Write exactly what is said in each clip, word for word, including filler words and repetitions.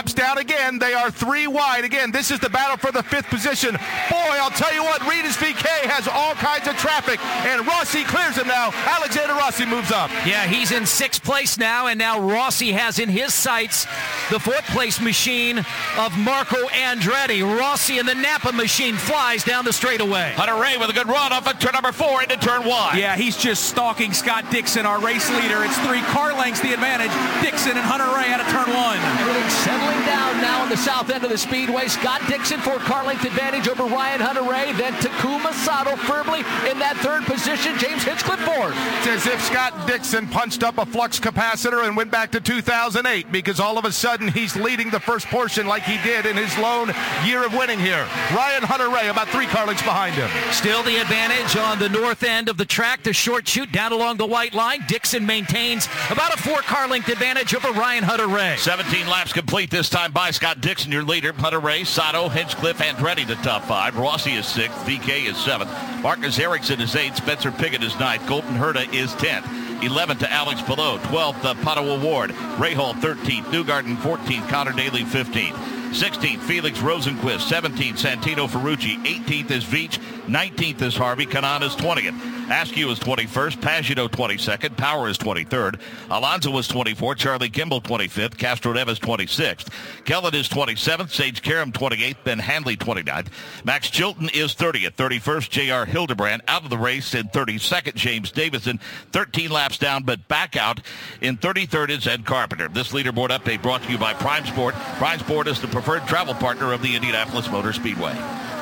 laps down again. They are three wide. Again, this is the battle for the fifth position. Boy, I'll tell you what, Reedus V K has all kinds of traffic, and Rossi clears him now. Alexander Rossi moves up. Yeah, he's in sixth place now, and now Rossi has in his sights the fourth place machine of Marco Andretti. Rossi in the Napa machine flies down the straightaway. Hunter Ray with a good run off of turn number four into turn one. Yeah, he's just stalking Scott Dixon, our race leader. It's three car lengths the advantage. Dixon and Hunter Ray out of turn one. Everything settling down now on the south end of the speedway. Scott Dixon for car length advantage over Ryan Hunter-Ray. Then Takuma Sato firmly in that third position. James Hinchcliffe fourth. It's as if Scott Dixon punched up a flux capacitor and went back to two thousand eight, because all of a sudden he's leading the first portion like he did in his lone year of winning here. Ryan Hunter-Ray about three car lengths behind him. Still the advantage on the north end of the track. The short chute down along the white line. Dixon maintains about a four car length advantage over Ryan Hunter-Ray. seventeen laps complete this time by Scott Dixon, your leader. Hunter-Ray, Sato, Hinchcliffe, Andretti the top five. Rossi is sixth. V K is seventh. Marcus Ericsson is eighth. Spencer Pigot is ninth. Colton Herta is tenth. eleventh to Alex Palou. twelfth to Pato Award. Rahal thirteenth. Newgarden fourteenth. Connor Daly fifteenth. sixteenth, Felix Rosenquist. seventeenth, Santino Ferrucci. eighteenth is Veach. nineteenth is Harvey. Kanaan is twentieth. Askew is twenty-first. Pagino twenty-second. Power is twenty-third. Alonso was twenty-fourth. Charlie Kimball twenty-fifth. Castro Neves twenty-sixth. Kellen is twenty-seventh. Sage Karam twenty-eighth. Ben Hanley twenty-ninth. Max Chilton is thirtieth. thirty-first, J R Hildebrand out of the race in thirty-second. James Davison thirteen laps down, but back out in thirty-third is Ed Carpenter. This leaderboard update brought to you by Prime Sport. Prime Sport is the preferred travel partner of the Indianapolis Motor Speedway.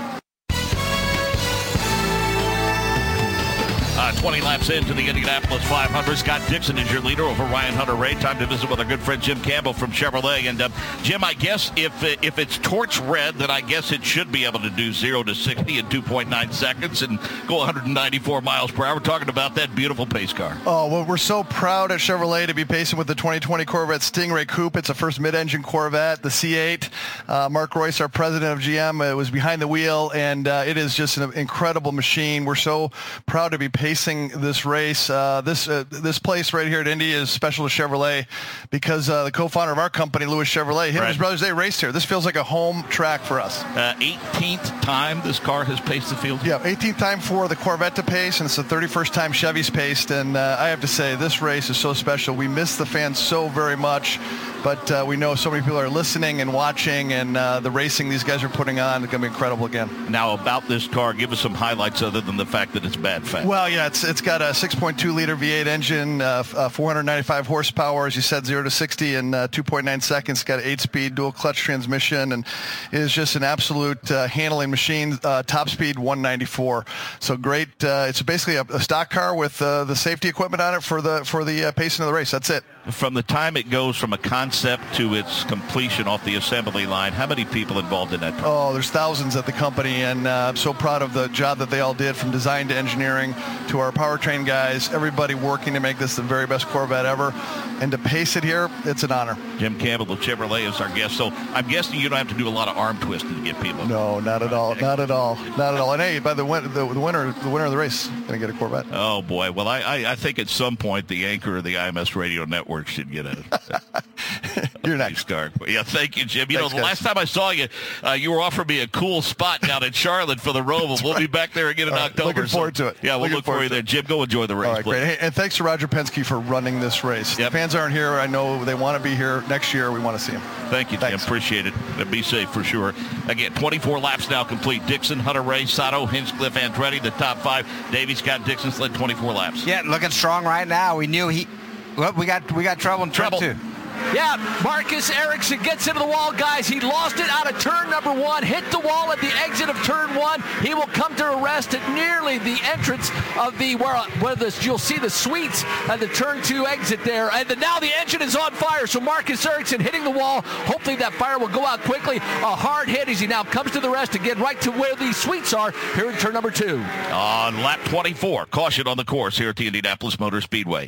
Uh, twenty laps into the Indianapolis five hundred. Scott Dixon is your leader over Ryan Hunter-Ray. Time to visit with our good friend Jim Campbell from Chevrolet. And uh, Jim, I guess if uh, if it's torch red, then I guess it should be able to do zero to sixty in two point nine seconds and go one hundred ninety-four miles per hour. We're talking about that beautiful pace car. Oh, well, we're so proud at Chevrolet to be pacing with the twenty twenty Corvette Stingray Coupe. It's a first mid-engine Corvette, the C eight. Uh, Mark Royce, our president of G M, uh, was behind the wheel, and uh, it is just an incredible machine. We're so proud to be pacing this race. Uh, this uh, this place right here at Indy is special to Chevrolet because uh, the co-founder of our company, Louis Chevrolet, him right. and his brothers, they raced here. This feels like a home track for us. Uh, eighteenth time this car has paced the field? Yeah, eighteenth time for the Corvette to pace, and it's the thirty-first time Chevy's paced. And uh, I have to say, this race is so special. We miss the fans so very much, but uh, we know so many people are listening and watching, and uh, the racing these guys are putting on is going to be incredible again. Now, about this car, give us some highlights other than the fact that it's bad fat. Well, yeah, it's it's got a six point two liter V eight engine, uh, uh, four hundred ninety-five horsepower, as you said, zero to sixty in uh, two point nine seconds. It's got an eight-speed dual clutch transmission, and it is just an absolute uh, handling machine. Uh, top speed one ninety-four. So great. Uh, it's basically a, a stock car with uh, the safety equipment on it for the for the uh, pacing of the race. That's it. From the time it goes from a concept to its completion off the assembly line, how many people involved in that? Oh, there's thousands at the company, and uh, I'm so proud of the job that they all did, from design to engineering to our powertrain guys, everybody working to make this the very best Corvette ever. And to pace it here, it's an honor. Jim Campbell of Chevrolet is our guest. So I'm guessing you don't have to do a lot of arm twisting to get people. No, not at all. Not at all. Not at all. And hey, by the, win- the, the winner, the winner of the race, going to get a Corvette. Oh boy. Well, I, I I think at some point the anchor of the I M S Radio Network should get a. You're next. Car. Yeah, thank you, Jim. You Thanks, know, the guys. last time I saw you, uh, you were offering me a cool spot down in Charlotte for the Roval. We'll right. be back there again in All right. October. Looking forward so, to it. Yeah, we'll Looking look for forward you to there. it. Jim, go enjoy the race, All right, please. great. Hey, and thanks to Roger Penske for running this race. Yep. The fans aren't here. I know they want to be here next year. We want to see them. Thank you, Jim. Thanks. Appreciate it. And be safe for sure. Again, twenty-four laps now complete. Dixon, Hunter-Ray, Sato, Hinchcliffe, Andretti, the top five. Davey Scott Dixon's led twenty-four laps. Yeah, looking strong right now. We knew he. Well, we got we got trouble in turn Trouble. two. Yeah, Marcus Ericsson gets into the wall, guys. He lost it out of turn number one, hit the wall at the exit of turn one. He will come to a rest at nearly the entrance of the, where, where the, you'll see the suites at the turn two exit there. And the, now the engine is on fire, so Marcus Ericsson hitting the wall. Hopefully that fire will go out quickly. A hard hit as he now comes to the rest again, right to where the suites are here in turn number two. On lap twenty-four, caution on the course here at the Indianapolis Motor Speedway.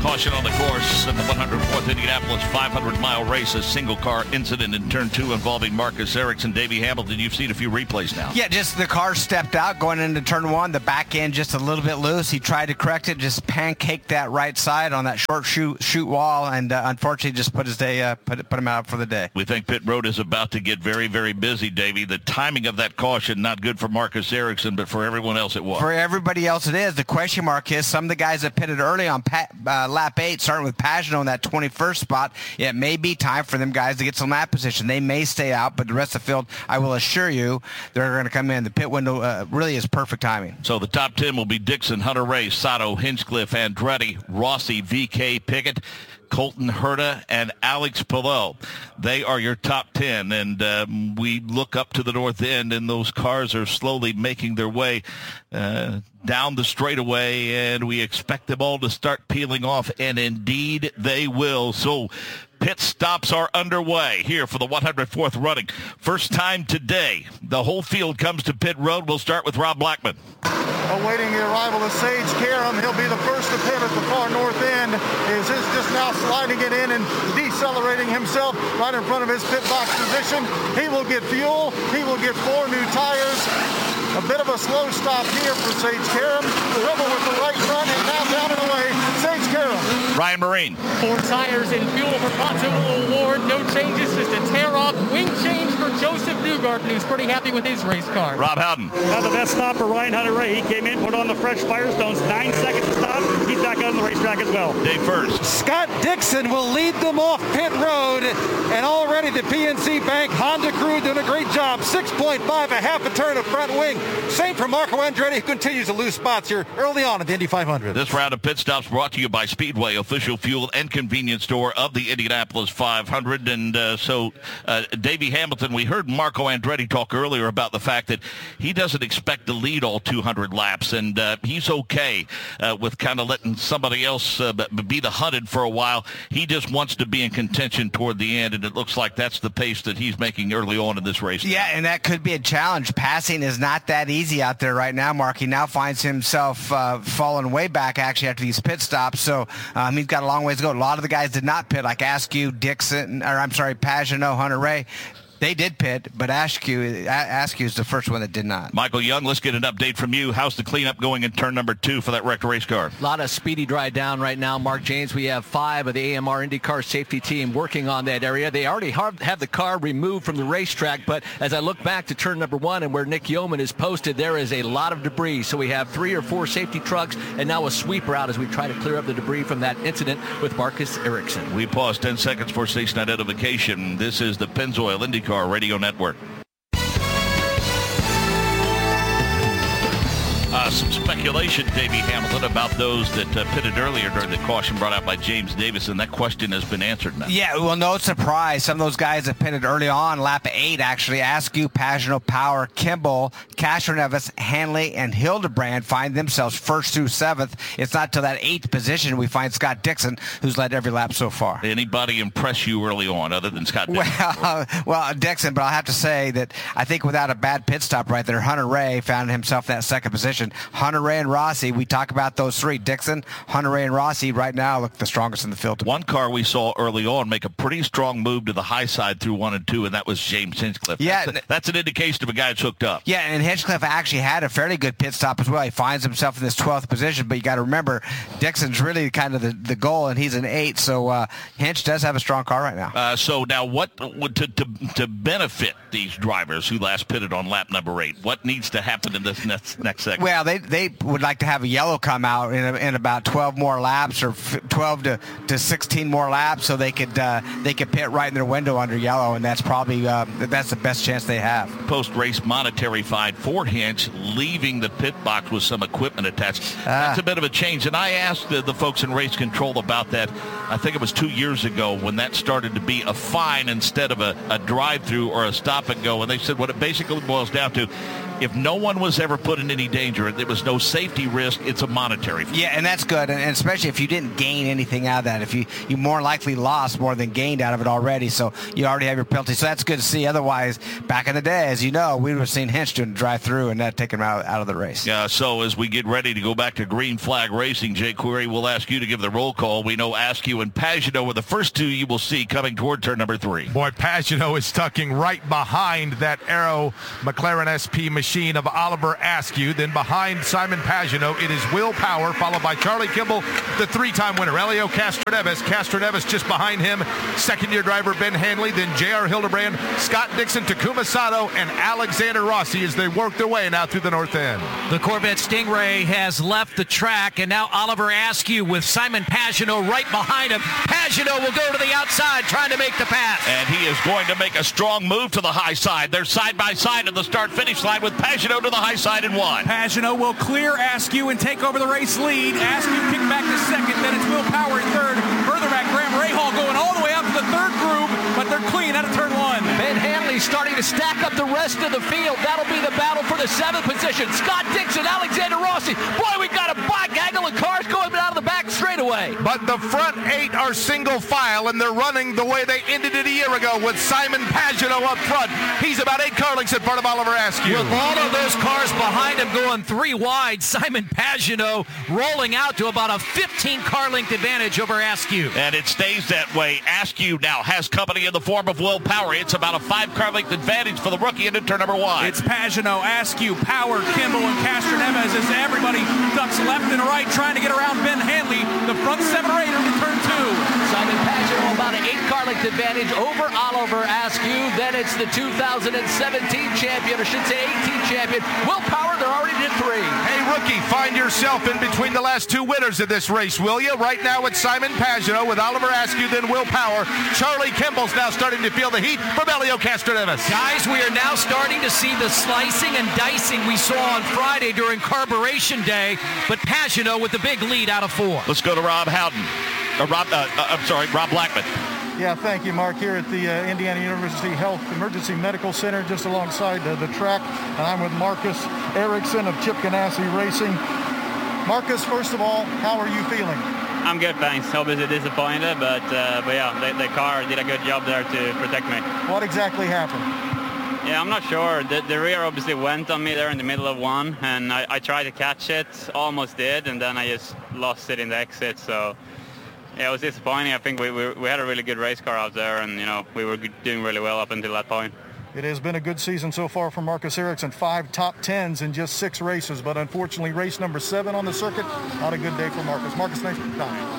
Caution on the course in the one hundred fourth Indianapolis five hundred mile race. A single car incident in turn two involving Marcus Ericsson. Davey Hamilton, you've seen a few replays now. Yeah, just the car stepped out going into turn one. The back end just a little bit loose. He tried to correct it, just pancaked that right side on that short shoot shoot wall, and uh, unfortunately just put his day uh, put put him out for the day. We think pit road is about to get very, very busy, Davey. The timing of that caution, not good for Marcus Ericsson, but for everyone else it was. For everybody else it is. The question mark is some of the guys that pitted early on pa- uh, lap eight, starting with Pagenaud in that twenty-first spot, it may be time for them guys to get some lap position. They may stay out, but the rest of the field, I will assure you, they're going to come in. The pit window uh, really is perfect timing. So the top ten will be Dixon, Hunter-Reay, Sato, Hinchcliffe, Andretti, Rossi, V K, Pickett, Colton Herta, and Alex Palou. They are your top ten, and um, we look up to the north end, and those cars are slowly making their way uh, down the straightaway, and we expect them all to start peeling off, and indeed they will. So pit stops are underway here for the one hundred fourth running. First time today, the whole field comes to pit road. We'll start with Rob Blackman. Awaiting the arrival of Sage Karam. He'll be the first to pit at the far north end. Is his just now sliding it in and decelerating himself right in front of his pit box position. He will get fuel. He will get four new tires. A bit of a slow stop here for Sage Karam. Trouble with the right front and now down and away. Sage Karam. Ryan Marine. Four tires and fuel for Pato O'Ward. No changes, just a tear-off wing change for Joseph Newgarden, who's pretty happy with his race car. Rob Howden. Now the best stop for Ryan Hunter-Reay. He came in, put on the fresh Firestones, nine seconds to stop. He's back out on the racetrack as well. Dave First. Scott Dixon will lead them off pit road, and already the P N C Bank Honda crew doing a great job. six point five, a half a turn of front wing. Same for Marco Andretti, who continues to lose spots here early on at the Indy five hundred. This round of pit stops brought to you by Speedway, official fuel and convenience store of the Indianapolis five hundred. And uh, so, uh, Davey Hamilton, we heard Marco Andretti talk earlier about the fact that he doesn't expect to lead all two hundred laps, and uh, he's okay uh, with kind of letting somebody else uh, be the hunted for a while. He just wants to be in contention toward the end, and it looks like that's the pace that he's making early on in this race. Yeah, and that could be a challenge. Passing is not that easy out there right now, Mark. He now finds himself uh, falling way back, actually, after these pit stops, so um, he's got a long ways to go. A lot of the guys did not pit, like Askew, Dixon, or I'm sorry, Pagenaud, Hunter-Reay. They did pit, but Askew, Askew is the first one that did not. Michael Young, let's get an update from you. How's the cleanup going in turn number two for that wrecked race car? A lot of speedy dry down right now, Mark James. We have five of the A M R IndyCar safety team working on that area. They already have the car removed from the racetrack, but as I look back to turn number one and where Nick Yeoman is posted, there is a lot of debris. So we have three or four safety trucks and now a sweeper out as we try to clear up the debris from that incident with Marcus Ericsson. We pause ten seconds for station identification. This is the Pennzoil IndyCar Radio Network. Uh, some speculation, Davey Hamilton, about those that uh, pitted earlier during the caution brought out by James Davis, and that question has been answered now. Yeah, well, no surprise. Some of those guys that pitted early on, lap eight, actually, Askew, Pagenaud, Power, Kimball, Castroneves, Hanley, and Hildebrand find themselves first through seventh. It's not till that eighth position we find Scott Dixon, who's led every lap so far. Anybody impress you early on other than Scott Dixon? Well, well, Dixon, but I'll have to say that I think without a bad pit stop right there, Hunter-Reay found himself in that second position. Hunter-Reay and Rossi, we talk about those three. Dixon, Hunter-Reay, and Rossi right now look the strongest in the field. One car we saw early on make a pretty strong move to the high side through one and two, and that was James Hinchcliffe. Yeah, that's, a, that's an indication of a guy that's hooked up. Yeah, and Hinchcliffe actually had a fairly good pit stop as well. He finds himself in this twelfth position, but you got to remember, Dixon's really kind of the, the goal, and he's an eight, so uh, Hinch does have a strong car right now. Uh, so now what to, to, to benefit these drivers who last pitted on lap number eight, what needs to happen in this next, next segment? Well, they they would like to have a yellow come out in, in about twelve more laps, or twelve to, to sixteen more laps, so they could uh, they could pit right in their window under yellow, and that's probably uh, that's the best chance they have. Post-race monetary fine for Hinch, leaving the pit box with some equipment attached. Ah. That's a bit of a change, and I asked the, the folks in race control about that. I think it was two years ago when that started to be a fine instead of a, a drive-through or a stop-and-go, and they said what it basically boils down to, if no one was ever put in any danger, there was no safety risk, it's a monetary fee. Yeah, and that's good, and especially if you didn't gain anything out of that. If you, you more likely lost more than gained out of it already, so you already have your penalty. So that's good to see. Otherwise, back in the day, as you know, we would have seen Hinch doing drive through and that taking him out, out of the race. Yeah, so as we get ready to go back to green flag racing, Jay Query, we'll ask you to give the roll call. We know Askew and Pagenaud were the first two you will see coming toward turn number three. Boy, Pagenaud is tucking right behind that Arrow McLaren S P machine of Oliver Askew. Then behind Simon Pagenaud, it is Will Power, followed by Charlie Kimball, the three-time winner. Elio Castroneves. Castroneves just behind him. Second-year driver Ben Hanley, then J R Hildebrand, Scott Dixon, Takuma Sato, and Alexander Rossi as they work their way now through the north end. The Corvette Stingray has left the track, and now Oliver Askew with Simon Pagenaud right behind him. Pagenaud will go to the outside trying to make the pass. And he is going to make a strong move to the high side. They're side by side at the start-finish line with Pagenaud to the high side in one. Pagenaud will clear Askew and take over the race lead. Askew kick back to second, then it's Will Power in third. Further back, Graham Rahal going all the way up to the third group, but they're clean out of turn one. Ben Hanley starting to stack up the rest of the field. That'll be the battle for the seventh position. Scott Dixon, Alexander Rossi. Boy, we got a back angle of cars going out of the back straightaway. But the front eight are single file, and they're running the way they ended it a year ago with Simon Pagenaud up front. He's about eight car lengths in front of Oliver Askew. With all of those cars behind him going three wide, Simon Pagenaud rolling out to about a fifteen car length advantage over Askew. And it stays that way. Askew now has company in the form of Will Power. It's about a five car length advantage for the rookie into turn number one. It's Pagenaud, Askew, Power, Kimball, and Castroneves as everybody ducks left and right trying to get around Ben Hanley, the front seven or eight into turn two. Simon Pagenaud about an eight car length advantage over Oliver Askew. Then it's the two thousand seventeen champion, or should say eighteen champion, Will Power. They're already to three. Hey, rookie, find yourself in between the last two winners of this race, will you? Right now it's Simon Pagenaud with Oliver Askew, then Will Power. Charlie Kimball's now starting to feel the heat from Elio Castroneves. Guys, we are now starting to see the slicing and dicing we saw on Friday during Carburation Day, but Pagenaud with the big lead out of four. Let's go to Rob Howden. Uh, Rob, uh, uh, I'm sorry, Rob Blackman. Yeah, thank you, Mark, here at the uh, Indiana University Health Emergency Medical Center, just alongside uh, the track. And I'm with Marcus Ericsson of Chip Ganassi Racing. Marcus, first of all, how are you feeling? I'm good, thanks. Obviously disappointed, but uh, but yeah, the, the car did a good job there to protect me. What exactly happened? Yeah, I'm not sure. The, the rear obviously went on me there in the middle of one, and I, I tried to catch it, almost did, and then I just lost it in the exit. So yeah, it was disappointing. I think we, we we had a really good race car out there, and you know we were doing really well up until that point. It has been a good season so far for Marcus Ericsson. Five top tens in just six races, but unfortunately race number seven on the circuit, not a good day for Marcus. Marcus, thanks for your time.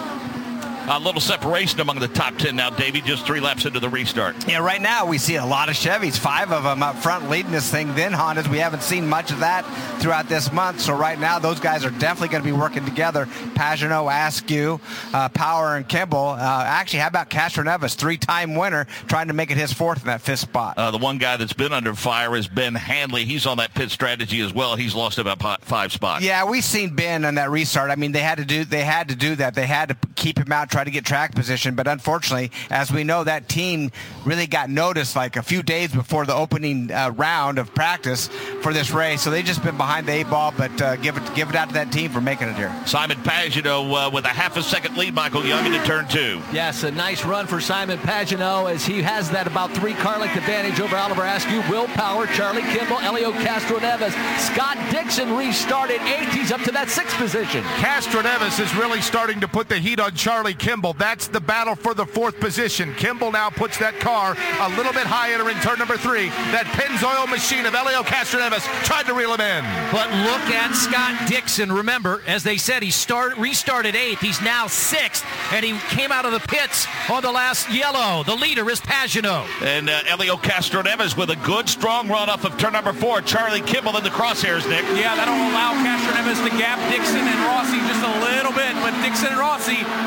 A little separation among the top ten now, Davey, just three laps into the restart. Yeah, right now we see a lot of Chevys, five of them up front leading this thing, then Hondas. We haven't seen much of that throughout this month, so right now those guys are definitely going to be working together. Pagenaud, Askew, uh, Power, and Kimball. Uh, actually, how about Castroneves, three-time winner, trying to make it his fourth in that fifth spot. Uh, the one guy that's been under fire is Ben Hanley. He's on that pit strategy as well. He's lost about five spots. Yeah, we've seen Ben on that restart. I mean, they had to do they had to do that. They had to keep him out, try to get track position, but unfortunately, as we know, that team really got noticed like a few days before the opening uh, round of practice for this race, so they've just been behind the eight ball, but uh, give it give it out to that team for making it here. Simon Pagenaud uh, with a half a second lead, Michael Young into turn two. Yes, a nice run for Simon Pagenaud as he has that about three car length advantage over Oliver Askew, Will Power, Charlie Kimball, Elio Castroneves. Scott Dixon restarted eighth. He's up to that sixth position. Castroneves is really starting to put the heat on Charlie Kimball. That's the battle for the fourth position. Kimball now puts that car a little bit higher in turn number three. That Pennzoil machine of Elio Castroneves tried to reel him in. But look at Scott Dixon. Remember, as they said, he start, restarted eighth. He's now sixth, and he came out of the pits on the last yellow. The leader is Pagenaud. And uh, Elio Castroneves with a good, strong run off of turn number four. Charlie Kimball in the crosshairs, Nick. Yeah, that'll allow Castroneves to gap Dixon and Rossi just a little bit, but Dixon and Rossi, the two on that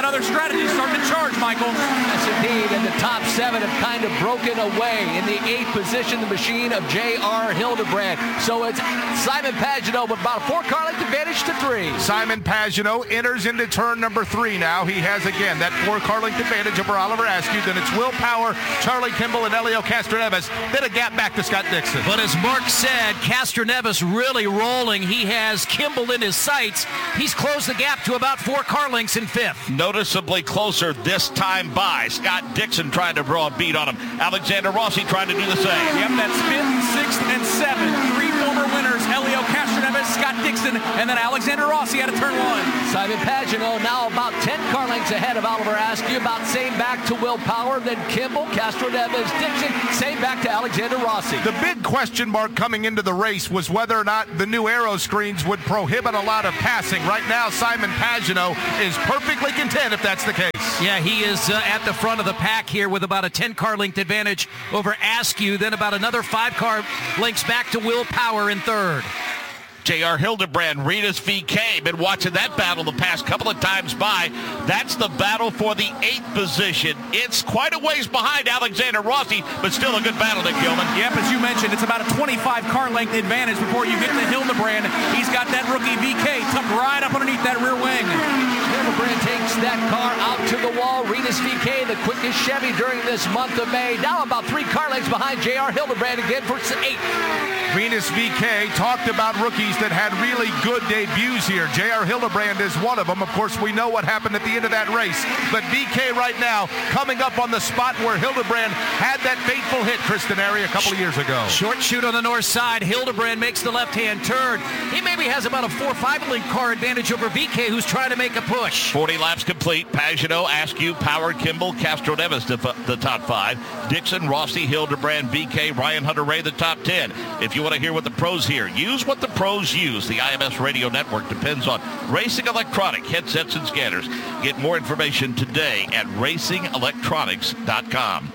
that other strategy starting to charge, Michael. Yes, indeed. And the top seven have kind of broken away. In the eighth position, the machine of J R Hildebrand. So it's Simon Pagenaud with about a four-car length advantage to three. Simon Pagenaud enters into turn number three now. He has, again, that four-car length advantage over Oliver Askew. Then it's Will Power, Charlie Kimball, and Helio Castroneves. Then a gap back to Scott Dixon. But as Mark said, Castroneves really rolling. He has Kimball in his sights. He's closed the gap to about four car lengths in fifth. Noticeably closer this time by. Scott Dixon trying to draw a beat on him. Alexander Rossi trying to do the same. Yep, that's fifth, sixth, and seventh. Three former winners, Helio Castroneves, Scott Dixon, and then Alexander Rossi out of turn one. Simon Pagenaud now about ten car lengths ahead of Oliver Askew. About same back to Will Power, then Kimball, Castroneves, Dixon, same back to Alexander Rossi. The big question mark coming into the race was whether or not the new aero screens would prohibit a lot of passing. Right now, Simon Pagenaud is perfectly content if that's the case. Yeah, he is uh, at the front of the pack here with about a ten car length advantage over Askew, then about another five car lengths back to Will Power in third. J R Hildebrand, Rinus V K, been watching that battle the past couple of times by. That's the battle for the eighth position. It's quite a ways behind Alexander Rossi, but still a good battle, Nick Gilman. Yep, as you mentioned, it's about a twenty-five car length advantage before you get to Hildebrand. He's got that rookie V K tucked right up underneath that rear wing. Hildebrand takes that car out to the wall. Rinus V K, the quickest Chevy during this month of May. Now about three car lengths behind J R Hildebrand again for eighth. Rinus V K talked about rookies that had really good debuts here. J R Hildebrand is one of them. Of course, we know what happened at the end of that race. But V K right now coming up on the spot where Hildebrand had that fateful hit, Tristan Airy, a couple of years ago. Short shoot on the north side. Hildebrand makes the left-hand turn. He maybe has about a four or five length car advantage over V K, who's trying to make a push. forty laps complete. Pagenaud, Askew, Power, Kimball, Castroneves, the, the top five. Dixon, Rossi, Hildebrand, V K, Ryan Hunter-Reay, the top ten. If you want to hear what the pros hear, use what the pros use. The I M S Radio Network depends on Racing Electronic headsets and scanners. Get more information today at racing electronics dot com.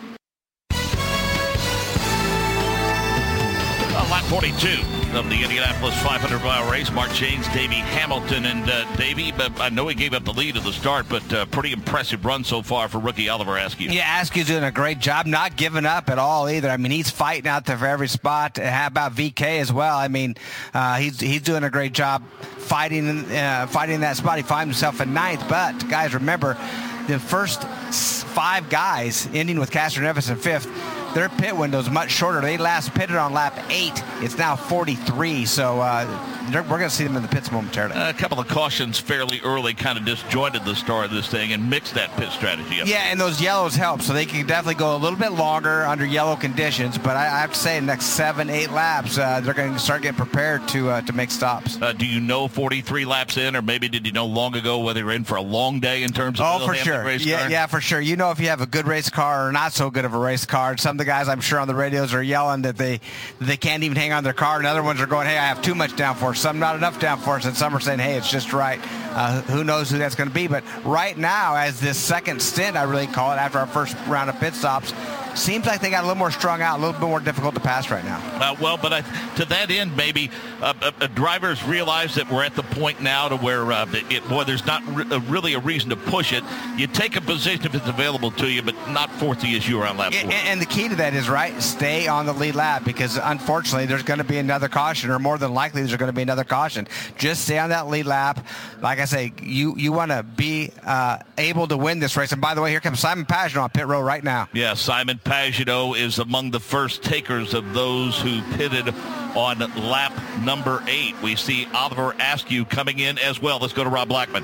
Uh, lap forty-two of the Indianapolis five hundred mile race. Mark Jaynes, Davey Hamilton, and uh, Davey, but I know he gave up the lead at the start, but uh, pretty impressive run so far for rookie Oliver Askew. Yeah, Askew's doing a great job, not giving up at all either. I mean, he's fighting out there for every spot. How about V K as well? I mean, uh, he's he's doing a great job fighting uh, fighting that spot. He finds himself in ninth, but guys, remember the first five guys ending with Castroneves in fifth. Their pit window is much shorter. They last pitted on lap eight. It's now forty-three, so uh, we're going to see them in the pits momentarily. A couple of cautions fairly early kind of disjointed the start of this thing and mixed that pit strategy up. Yeah, and those yellows help, so they can definitely go a little bit longer under yellow conditions. But I, I have to say, in the next seven, eight laps, uh, they're going to start getting prepared to uh, to make stops. Uh, do you know forty-three laps in, or maybe did you know long ago whether you're in for a long day in terms of oh, for sure. race yeah, car? yeah, for sure. You know if you have a good race car or not so good of a race car. Some of the guys I'm sure on the radios are yelling that they they can't even hang on their car, and other ones are going, hey, I have too much downforce, some not enough downforce, and some are saying, hey, it's just right. Uh, who knows who that's going to be? But right now, as this second stint, I really call it, after our first round of pit stops, seems like they got a little more strung out, a little bit more difficult to pass right now. Uh, well, but I, to that end, maybe uh, uh, uh, drivers realize that we're at the point now to where, uh, it, boy, there's not re- uh, really a reason to push it. You take a position if it's available to you, but not force the issue around lap four. And, and the key to that is, right, stay on the lead lap, because unfortunately there's going to be another caution, or more than likely there's going to be another caution. Just stay on that lead lap. Like I say, you, you want to be uh, able to win this race. And by the way, here comes Simon Pagenaud on pit row right now. Yeah, Simon Pagenaud is among the first takers of those who pitted on lap number eight. We see Oliver Askew coming in as well. Let's go to Rob Blackman.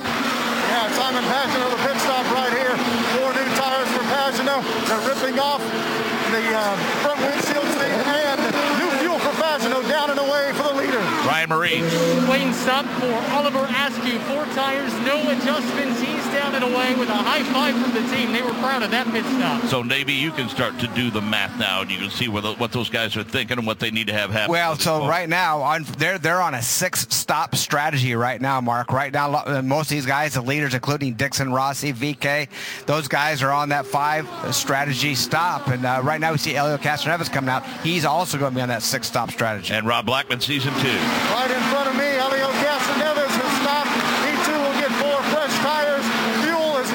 Yeah, Simon Pagenaud, the pit stop right here. Four new tires for Pagenaud. They're ripping off the uh, front windshield sleeve, and new fuel for Pagenaud down and away for the leader. Ryan Marie. Lane stop for Oliver Askew. Four tires, no adjustments. He's down and away with a high five from the team. They were proud of that pit stop. So, Navy, you can start to do the math now, and you can see what, the, what those guys are thinking and what they need to have happen. Well, so ball. right now, on, they're they're on a six-stop strategy right now, Mark. Right now, most of these guys, the leaders, including Dixon, Rossi, V K, those guys are on that five-strategy stop. And uh, right now, we see Helio Castroneves coming out. He's also going to be on that six-stop strategy. And Rob Blackman, season two. Right in front of me, Helio Castroneves has stopped. He, too, will get four fresh tires. Fuel is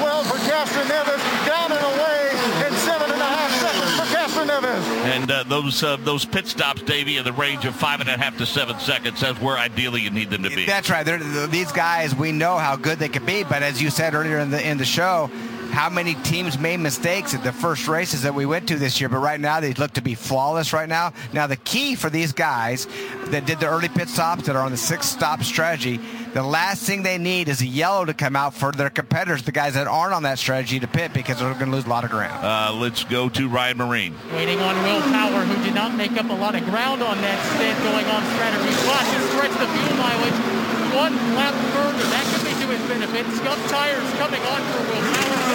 Castroneves down and away in seven and a half seconds for Castroneves. And uh, those uh, those pit stops, Davey, in the range of five and a half to seven seconds. That's where ideally you need them to be. That's right. They're, these guys, we know how good they can be, but as you said earlier in the in the show, how many teams made mistakes at the first races that we went to this year, but right now they look to be flawless right now. Now the key for these guys that did the early pit stops, that are on the six stop strategy, the last thing they need is a yellow to come out for their competitors, the guys that aren't on that strategy, to pit, because they're going to lose a lot of ground. Uh, let's go to Ryan Marine. Waiting on Will Power, who did not make up a lot of ground on that stint going on strategy, but he stretched the fuel mileage one lap further. That could be to his benefit. Scum tires coming on for Will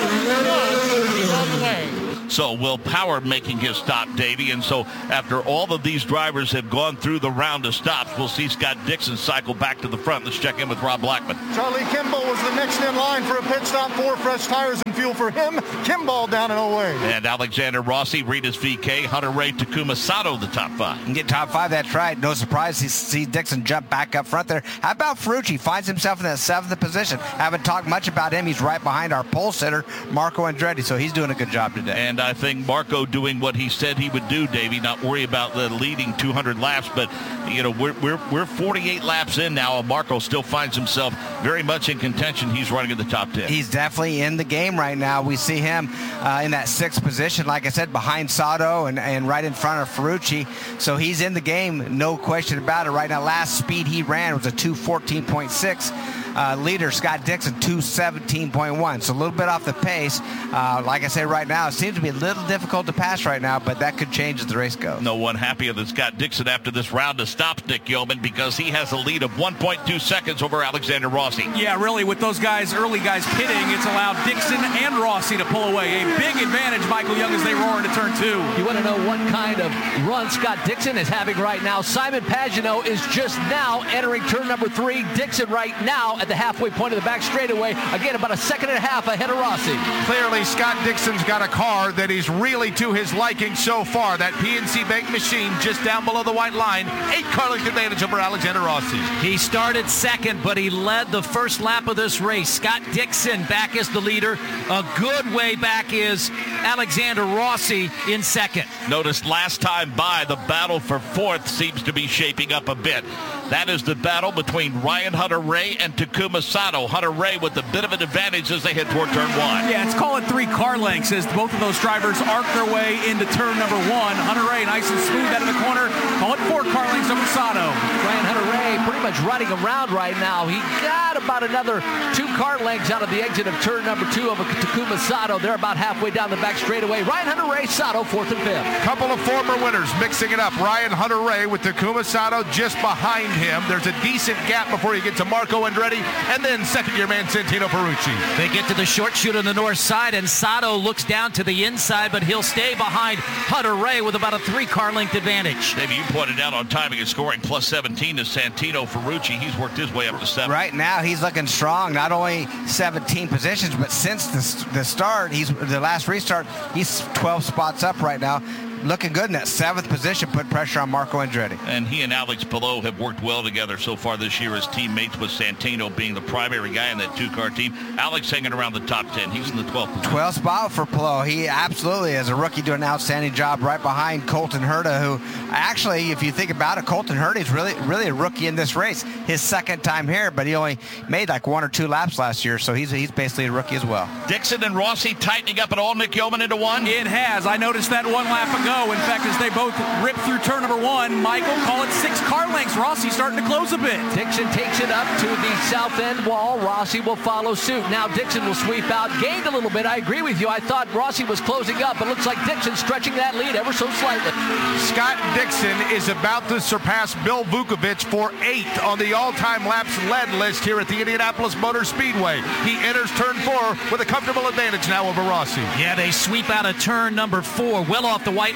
Power. He's on the way. So Will Power making his stop, Davey. And so after all of these drivers have gone through the round of stops, we'll see Scott Dixon cycle back to the front. Let's check in with Rob Blackman. Charlie Kimball was the next in line for a pit stop. Four fresh tires and fuel for him. Kimball down and away. And Alexander Rossi, Ritas V K, Hunter Ray, Takuma Sato, the top five. You get top five, that's right. No surprise to see Dixon jump back up front there. How about Ferrucci? Finds himself in that seventh position. Haven't talked much about him. He's right behind our pole sitter, Marco Andretti, so he's doing a good job today. And I think Marco doing what he said he would do, Davey, not worry about the leading two hundred laps, but, you know, we're, we're, we're forty-eight laps in now, and Marco still finds himself very much in contention. He's running in the top ten. He's definitely in the game right now. We see him uh, in that sixth position, like I said, behind Sato and, and right in front of Ferrucci. So he's in the game, no question about it right now. Last speed he ran was a two fourteen point six. Uh, leader Scott Dixon two seventeen point one, so a little bit off the pace. Uh, like I say right now, it seems to be a little difficult to pass right now, but that could change as the race goes. No one happier than Scott Dixon after this round of stops, Dick Yeoman, because he has a lead of one point two seconds over Alexander Rossi. Yeah, really, with those guys, early guys pitting, it's allowed Dixon and Rossi to pull away. A big advantage, Michael Young, as they roar into turn two. You want to know what kind of run Scott Dixon is having right now? Simon Pagenaud is just now entering turn number three. Dixon right now at the halfway point of the back straightaway. Again, about a second and a half ahead of Rossi. Clearly, Scott Dixon's got a car that is really to his liking so far. That P N C Bank machine just down below the white line. Eight car length advantage over Alexander Rossi. He started second, but he led the first lap of this race. Scott Dixon back as the leader. A good way back is Alexander Rossi in second. Notice last time by, the battle for fourth seems to be shaping up a bit. That is the battle between Ryan Hunter-Reay and Takuma Sato. Hunter-Reay with a bit of an advantage as they head toward turn one. Yeah, it's call it three car lengths as both of those drivers arc their way into turn number one. Hunter-Reay nice and smooth out of the corner. Call it four car lengths over Sato. Ryan Hunter-Reay pretty much running around right now. He got about another two car lengths out of the exit of turn number two over Takuma Sato. They're about halfway down the back straightaway. Ryan Hunter-Reay, Sato, fourth and fifth. Couple of former winners mixing it up. Ryan Hunter-Reay with Takuma Sato just behind him. There's a decent gap before you get to Marco Andretti, and then second-year man Santino Ferrucci. They get to the short chute on the north side, and Sato looks down to the inside, but he'll stay behind Hunter-Reay with about a three-car length advantage. Maybe you pointed out on timing and scoring plus seventeen to Santino Ferrucci. He's worked his way up to seven. Right now, he's looking strong. Not only seventeen positions, but since the, the start, he's the last restart, he's twelve spots up right now. Looking good in that seventh position, put pressure on Marco Andretti. And he and Alex Palou have worked well together so far this year as teammates, with Santino being the primary guy in that two-car team. Alex hanging around the top ten. He's in the twelfth position. twelfth spot for Palou. He absolutely, as a rookie, doing an outstanding job right behind Colton Herta, who actually, if you think about it, Colton Herta is really, really a rookie in this race. His second time here, but he only made like one or two laps last year, so he's, he's basically a rookie as well. Dixon and Rossi tightening up at all, Nick Yeoman, into one? It has. I noticed that one lap ago. In fact, as they both rip through turn number one, Michael, call it six car lengths. Rossi starting to close a bit. Dixon takes it up to the south end wall. Rossi will follow suit. Now Dixon will sweep out. Gained a little bit. I agree with you. I thought Rossi was closing up, but it looks like Dixon stretching that lead ever so slightly. Scott Dixon is about to surpass Bill Vukovich for eighth on the all-time laps led list here at the Indianapolis Motor Speedway. He enters turn four with a comfortable advantage now over Rossi. Yeah, they sweep out of turn number four, well off the white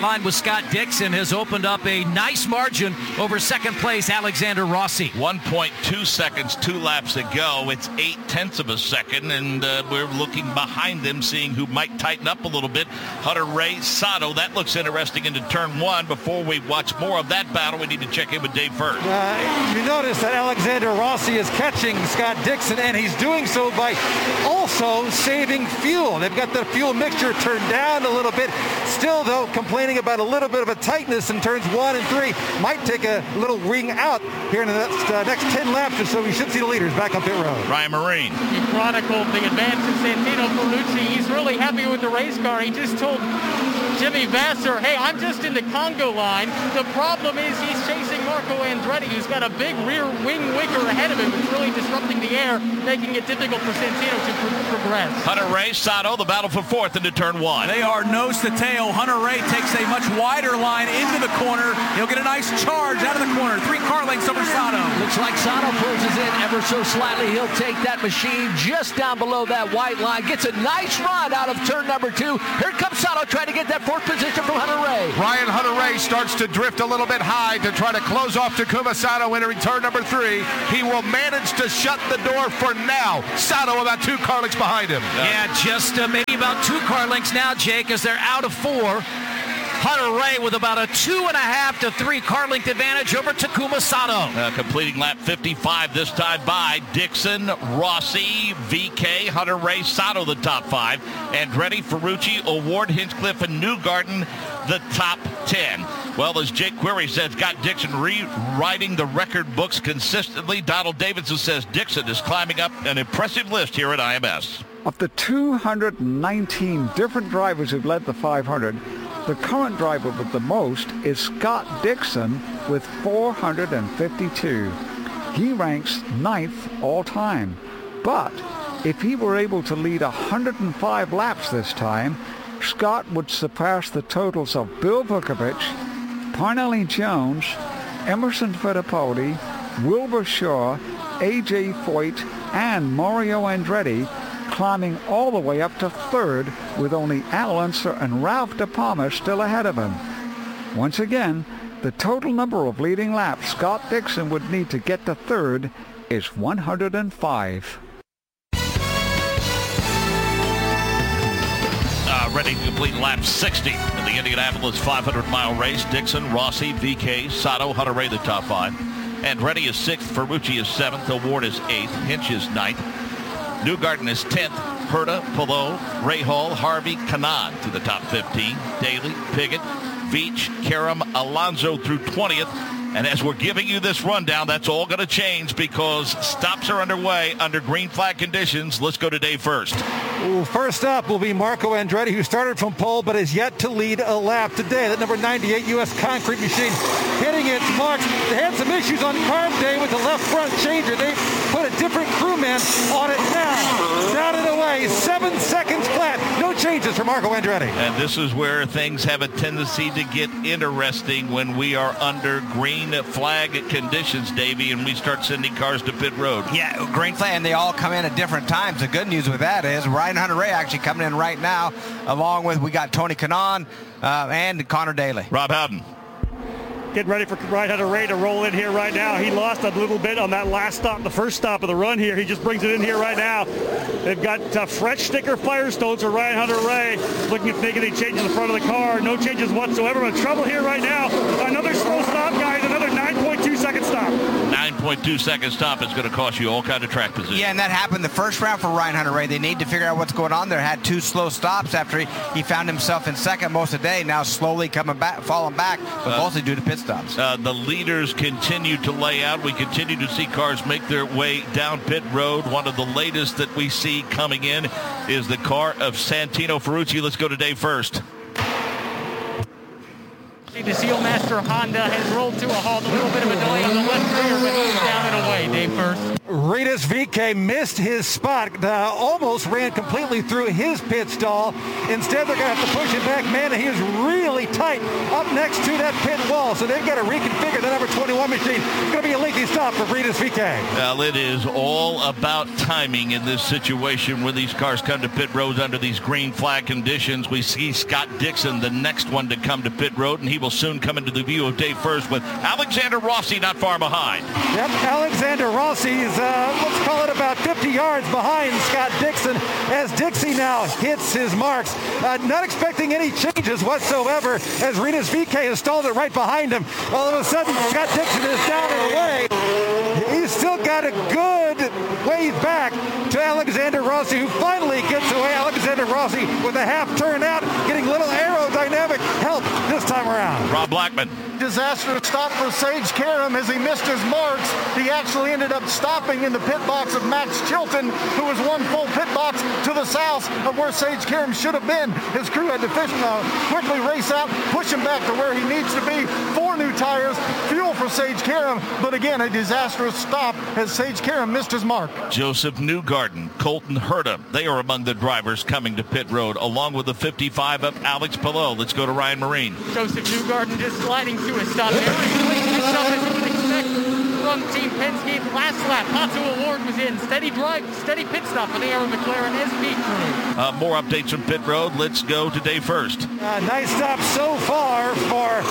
line with Scott Dixon has opened up a nice margin over second place Alexander Rossi. one point two seconds, two laps to go. It's eight tenths of a second, and uh, we're looking behind them, seeing who might tighten up a little bit. Hunter-Reay Sato, that looks interesting into turn one. Before we watch more of that battle, we need to check in with Dave first. Uh, you notice that Alexander Rossi is catching Scott Dixon, and he's doing so by also saving fuel. They've got the fuel mixture turned down a little bit. Still, though, complaining about a little bit of a tightness in turns one and three. Might take a little wing out here in the next, uh, next ten laps or so. We should see the leaders back on pit road. Ryan Marine. He chronicled the advance of Santino Ferrucci. He's really happy with the race car. He just told Jimmy Vasser, hey, I'm just in the Congo line. The problem is he's chasing Marco Andretti, who's got a big rear wing wicker ahead of him. It's really disrupting the air, making it difficult for Santino to pro- progress. Hunter-Reay Sato, the battle for fourth into turn one. They are nose to tail. Hunter-Reay takes a much wider line into the corner. He'll get a nice charge out of the corner. Three car lengths over Sato. Looks like Sato closes in ever so slightly. He'll take that machine just down below that white line. Gets a nice run out of turn number two. Here comes Sato trying to get that fourth position from Hunter-Reay. Ryan Hunter-Reay starts to drift a little bit high to try to close off Takuma Sato entering turn number three. He will manage to shut the door for now. Sato about two car lengths behind him. Yeah, just uh, maybe about two car lengths now, Jake, as they're out of four. Hunter-Reay with about a two and a half to three car length advantage over Takuma Sato. Uh, completing lap fifty-five this time by Dixon, Rossi, V K, Hunter-Reay Sato, the top five. Andretti, Ferrucci, Award, Hinchcliffe, and Newgarden, the top ten. Well, as Jake Query says, got Dixon rewriting the record books consistently. Donald Davidson says Dixon is climbing up an impressive list here at I M S. Of the two hundred nineteen different drivers who've led the five hundred, the current driver with the most is Scott Dixon with four hundred fifty-two. He ranks ninth all time. But if he were able to lead one hundred five laps this time, Scott would surpass the totals of Bill Vukovich, Parnelli Jones, Emerson Fittipaldi, Wilbur Shaw, A J Foyt, and Mario Andretti, climbing all the way up to third with only Al Unser and Ralph De Palma still ahead of him. Once again, the total number of leading laps Scott Dixon would need to get to third is one hundred five. Uh, ready to complete lap sixty in the Indianapolis five hundred mile race. Dixon, Rossi, V K, Sato, Hunter-Reay the top five. Andretti is sixth, Ferrucci is seventh, Award is eighth, Hinch is ninth. Newgarden is tenth, Herta, Palou, Rahal, Harvey, Kanaan to the top fifteen. Daly, Piggott, Veach, Karam, Alonso through twentieth. And as we're giving you this rundown, that's all going to change because stops are underway under green flag conditions. Let's go to Dave first. Ooh, first up will be Marco Andretti, who started from pole but has yet to lead a lap today. That number ninety-eight U S Concrete machine hitting its marks. They had some issues on carb day with the left front changer. They put a different crewman on it now. Down and away, seven seconds flat. No changes for Marco Andretti. And this is where things have a tendency to get interesting when we are under green flag conditions, Davey, and we start sending cars to pit road. Yeah, green flag, and they all come in at different times. The good news with that is Ryan Hunter-Reay actually coming in right now, along with we got Tony Kanaan uh, and Connor Daly. Rob Howden. Getting ready for Ryan Hunter-Reay to roll in here right now. He lost a little bit on that last stop, the first stop of the run here. He just brings it in here right now. They've got uh, fresh sticker Firestones for Ryan Hunter-Reay. Looking at making any changes in the front of the car. No changes whatsoever, but trouble here right now. Another slow stop, guys. Another nine point two second stop. nine point two second stop is going to cost you all kind of track position. Yeah, and that happened the first round for Ryan Hunter-Reay. They need to figure out what's going on there. Had two slow stops after he, he found himself in second most of the day. Now slowly coming back, falling back, but uh, mostly due to pit stops. Uh, the leaders continue to lay out. We continue to see cars make their way down pit road. One of the latest that we see coming in is the car of Santino Ferrucci. Let's go to Dave first. The Sealmaster Honda has rolled to a halt. A little bit of a delay on the left rear, but he's down and away. Dave first. Rinus V K missed his spot, uh, almost ran completely through his pit stall. Instead, they're going to have to push him back. Man, he is really tight up next to that pit wall, so they've got to reconfigure the number twenty-one machine. It's going to be a lengthy stop for Rinus V K. Well, it is all about timing in this situation when these cars come to pit road under these green flag conditions. We see Scott Dixon, the next one to come to pit road, and he will soon come into the view of day first with Alexander Rossi not far behind. Yep, Alexander Rossi is, uh, let's call it about fifty yards behind Scott Dixon as Dixie now hits his marks. Uh, not expecting any changes whatsoever as Rinus V K has stalled it right behind him. All of a sudden, Scott Dixon is down and away. He's still got a good ways back to Alexander Rossi, who finally gets away. Alexander Rossi with a half turn out, getting little aerodynamic help this time around. Rob Blackman. Disastrous stop for Sage Karam as he missed his marks. He actually ended up stopping in the pit box of Max Chilton, who was one full pit box to the south of where Sage Karam should have been. His crew had to fish, uh, quickly race out, push him back to where he needs to be. Four new tires, fuel for Sage Karam, but again, a disastrous stop as Sage Karam missed his mark. Joseph Newgarden, Colton Herta, they are among the drivers coming to pit road, along with the fifty-five of Alex Palou. Let's go to Ryan Marine. Joseph Newgarden just sliding to a stop. Very quick picks up as you would expect from Team Penske. Last lap, Pato Award was in. Steady drive, steady pit stop for the Arrow McLaren S P crew. Uh, more updates from pit road. Let's go to day first. Uh, nice stop so far for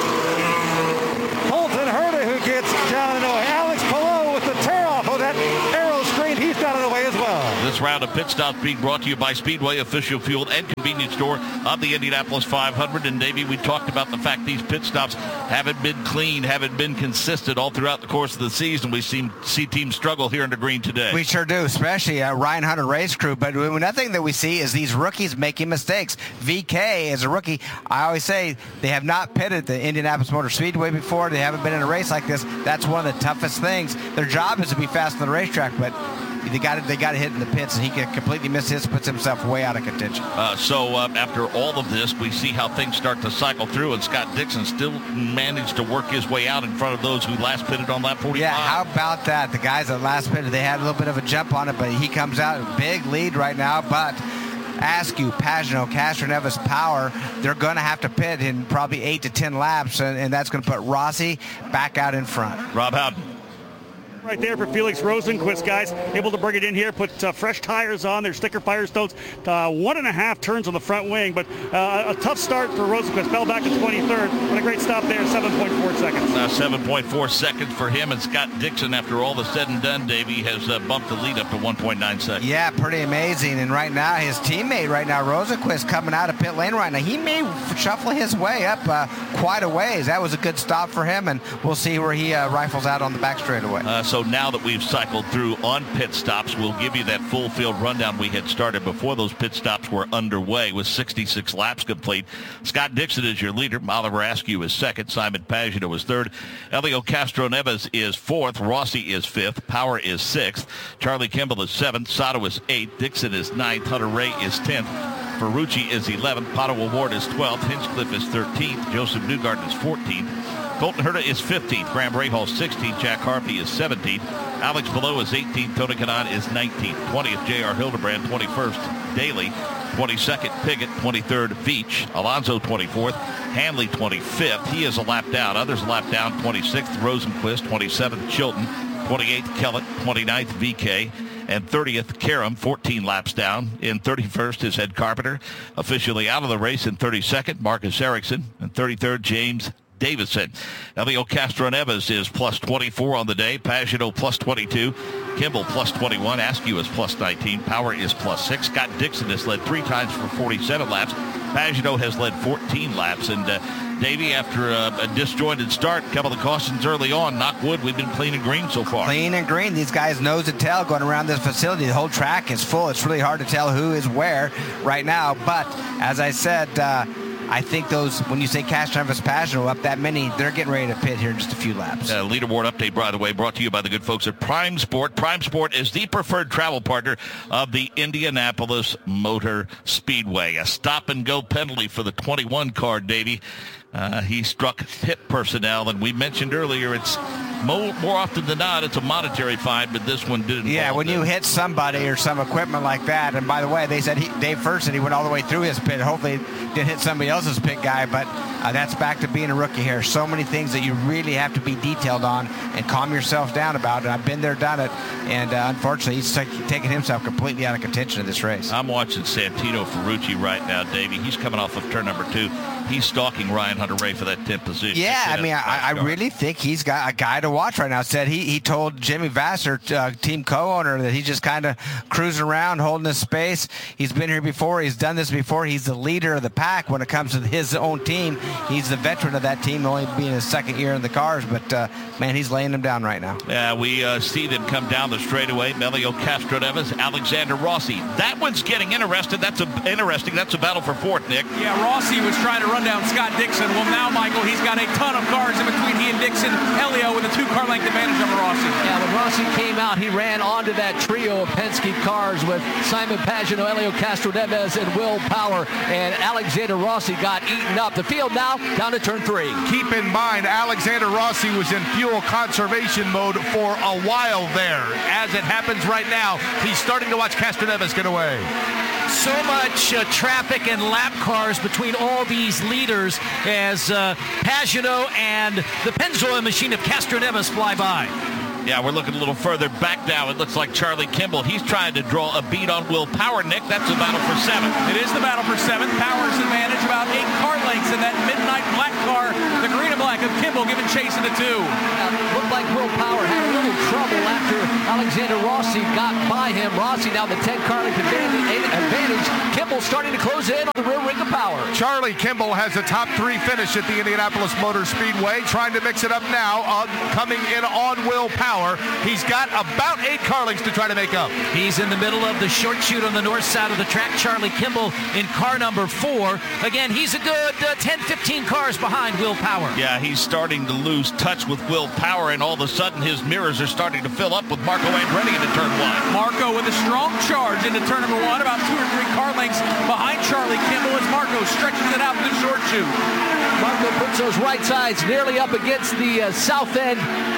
Colton Herta, who gets down and away. Alex Palou with the tear off of that arrow screen. He's down and away as well. This round of pit stops being brought to you by Speedway, official fuel and convenience store of the Indianapolis five hundred. And Davey, we talked about the fact these pit stops haven't been clean, haven't been consistent all throughout the course of the season. We see, see teams struggle here in the green today. We sure do, especially uh, Ryan Hunter race crew. But another thing that we see is these rookies making mistakes. V K is a rookie. I always say they have not pitted the Indianapolis Motor Speedway before. They haven't been in a race like this. That's one of the toughest things. Their job is to be fast on the racetrack, but they got it. They got to hit in the pits, and he can completely miss his, puts himself way out of contention. Uh, so uh, after all of this, we see how things start to cycle through, and Scott Dixon still managed to work his way out in front of those who last pitted on lap forty-five. Yeah, how about that? The guys that last pitted, they had a little bit of a jump on it, but he comes out a big lead right now. But Askew, Pagano, Castroneves, Power, they're going to have to pit in probably eight to ten laps, and, and that's going to put Rossi back out in front. Rob Howden. Right there for Felix Rosenquist, guys. Able to bring it in here, put uh, fresh tires on their sticker Firestones. Uh, one and a half turns on the front wing, but uh, a tough start for Rosenquist. Fell back to twenty-third, but a great stop there, seven point four seconds. Uh, seven point four seconds for him, and Scott Dixon, after all the said and done, Davey, has uh, bumped the lead up to one point nine seconds. Yeah, pretty amazing. And right now, his teammate right now, Rosenquist, coming out of pit lane right now. He may shuffle his way up uh, quite a ways. That was a good stop for him, and we'll see where he uh, rifles out on the back straightaway. Uh, so now that we've cycled through on pit stops, we'll give you that full field rundown we had started before those pit stops were underway with sixty-six laps complete. Scott Dixon is your leader. Oliver Askew is second. Simon Pagano is third. Elio Castroneves is fourth. Rossi is fifth. Power is sixth. Charlie Kimball is seventh. Sato is eighth. Dixon is ninth. Hunter Ray is tenth. Ferrucci is eleventh. Pato Award is twelfth. Hinchcliffe is thirteenth. Joseph Newgarden is fourteenth. Colton Herta is fifteenth. Graham Rahal sixteenth. Jack Harvey is seventeenth. Alex Palou is eighteenth. Tony Kanaan is nineteenth. twentieth. J R Hildebrand. twenty-first. Daly. twenty-second. Piggott. twenty-third. Veach. Alonso twenty-fourth. Hanley twenty-fifth. He is a lap down. Others a lap down. twenty-sixth. Rosenquist. twenty-seventh. Chilton. twenty-eighth. Kellett. twenty-ninth. V K. And thirtieth, Karam, fourteen laps down. In thirty-first is Ed Carpenter. Officially out of the race in thirty-second, Marcus Ericsson. And thirty-third, James Davison. Elio Castroneves is plus twenty-four on the day. Pagano plus twenty-two. Kimball plus twenty-one. Askew is plus nineteen. Power is plus six. Scott Dixon has led three times for forty-seven laps. Pagano has led fourteen laps. And uh, Davey, after a, a disjointed start, a couple of cautions early on, knock wood, we've been clean and green so far. Clean and green. These guys nose and tail going around this facility. The whole track is full. It's really hard to tell who is where right now. But as I said, uh, I think those, when you say Castroneves, Pagano up that many, they're getting ready to pit here in just a few laps. Uh, leaderboard update, by the way, brought to you by the good folks at Prime Sport. Prime Sport is the preferred travel partner of the Indianapolis Motor Speedway. A stop-and-go penalty for the twenty-one car, Davey. Uh, he struck pit personnel, and we mentioned earlier it's more, more often than not it's a monetary fine, but this one didn't. Yeah, when you hit somebody or some equipment like that, and by the way, they said he, Dave First said he went all the way through his pit. Hopefully, didn't hit somebody else's pit guy, but uh, that's back to being a rookie here. So many things that you really have to be detailed on and calm yourself down about. And I've been there, done it, and uh, unfortunately, he's t- taken himself completely out of contention in this race. I'm watching Santino Ferrucci right now, Davey. He's coming off of turn number two. He's stalking Ryan Hunter-Reay for that tenth position. Yeah, I mean, I, I really think he's got a guy to watch right now. Said he, he told Jimmy Vassar, uh, team co-owner, that he's just kind of cruising around, holding his space. He's been here before. He's done this before. He's the leader of the pack when it comes to his own team. He's the veteran of that team, only being his second year in the cars. But, uh, man, he's laying them down right now. Yeah, we uh, see them come down the straightaway. Melio Castroneves, Alexander Rossi. That one's getting interested. That's a, interesting. That's a battle for fourth, Nick. Yeah, Rossi was trying to run down Scott Dixon. Well, now, Michael, he's got a ton of cars in between he and Dixon. Elio with a two-car length advantage over Rossi. Yeah, when Rossi came out, he ran onto that trio of Penske cars with Simon Pagenaud, Elio Castroneves, and Will Power, and Alexander Rossi got eaten up. The field now down to turn three. Keep in mind, Alexander Rossi was in fuel conservation mode for a while there. As it happens right now, he's starting to watch Castroneves get away. So much uh, traffic and lap cars between all these leaders as uh, Pagenaud and the Pennzoil machine of Castroneves fly by. Yeah, we're looking a little further back now. It looks like Charlie Kimball. He's trying to draw a beat on Will Power, Nick. That's the battle for seventh. It is the battle for seventh. Power's advantage about eight car lengths in that midnight black car. The green and black of Kimball giving chase into two. Uh, looked like Will Power had a little trouble after Alexander Rossi got by him. Rossi now the ten car length advantage. advantage. Kimball starting to close in on the rear wing of Power. Charlie Kimball has a top three finish at the Indianapolis Motor Speedway, trying to mix it up now, uh, coming in on Will Power. He's got about eight car lengths to try to make up. He's in the middle of the short chute on the north side of the track. Charlie Kimball in car number four. Again, he's a good uh, ten, fifteen cars behind Will Power. Yeah, he's starting to lose touch with Will Power, and all of a sudden his mirrors are starting to fill up with Marco Andretti into turn one. Marco with a strong charge into turn number one, about two or three car lengths behind Charlie Kimball as Marco stretches it out to the short chute. Marco puts those right sides nearly up against the uh, south end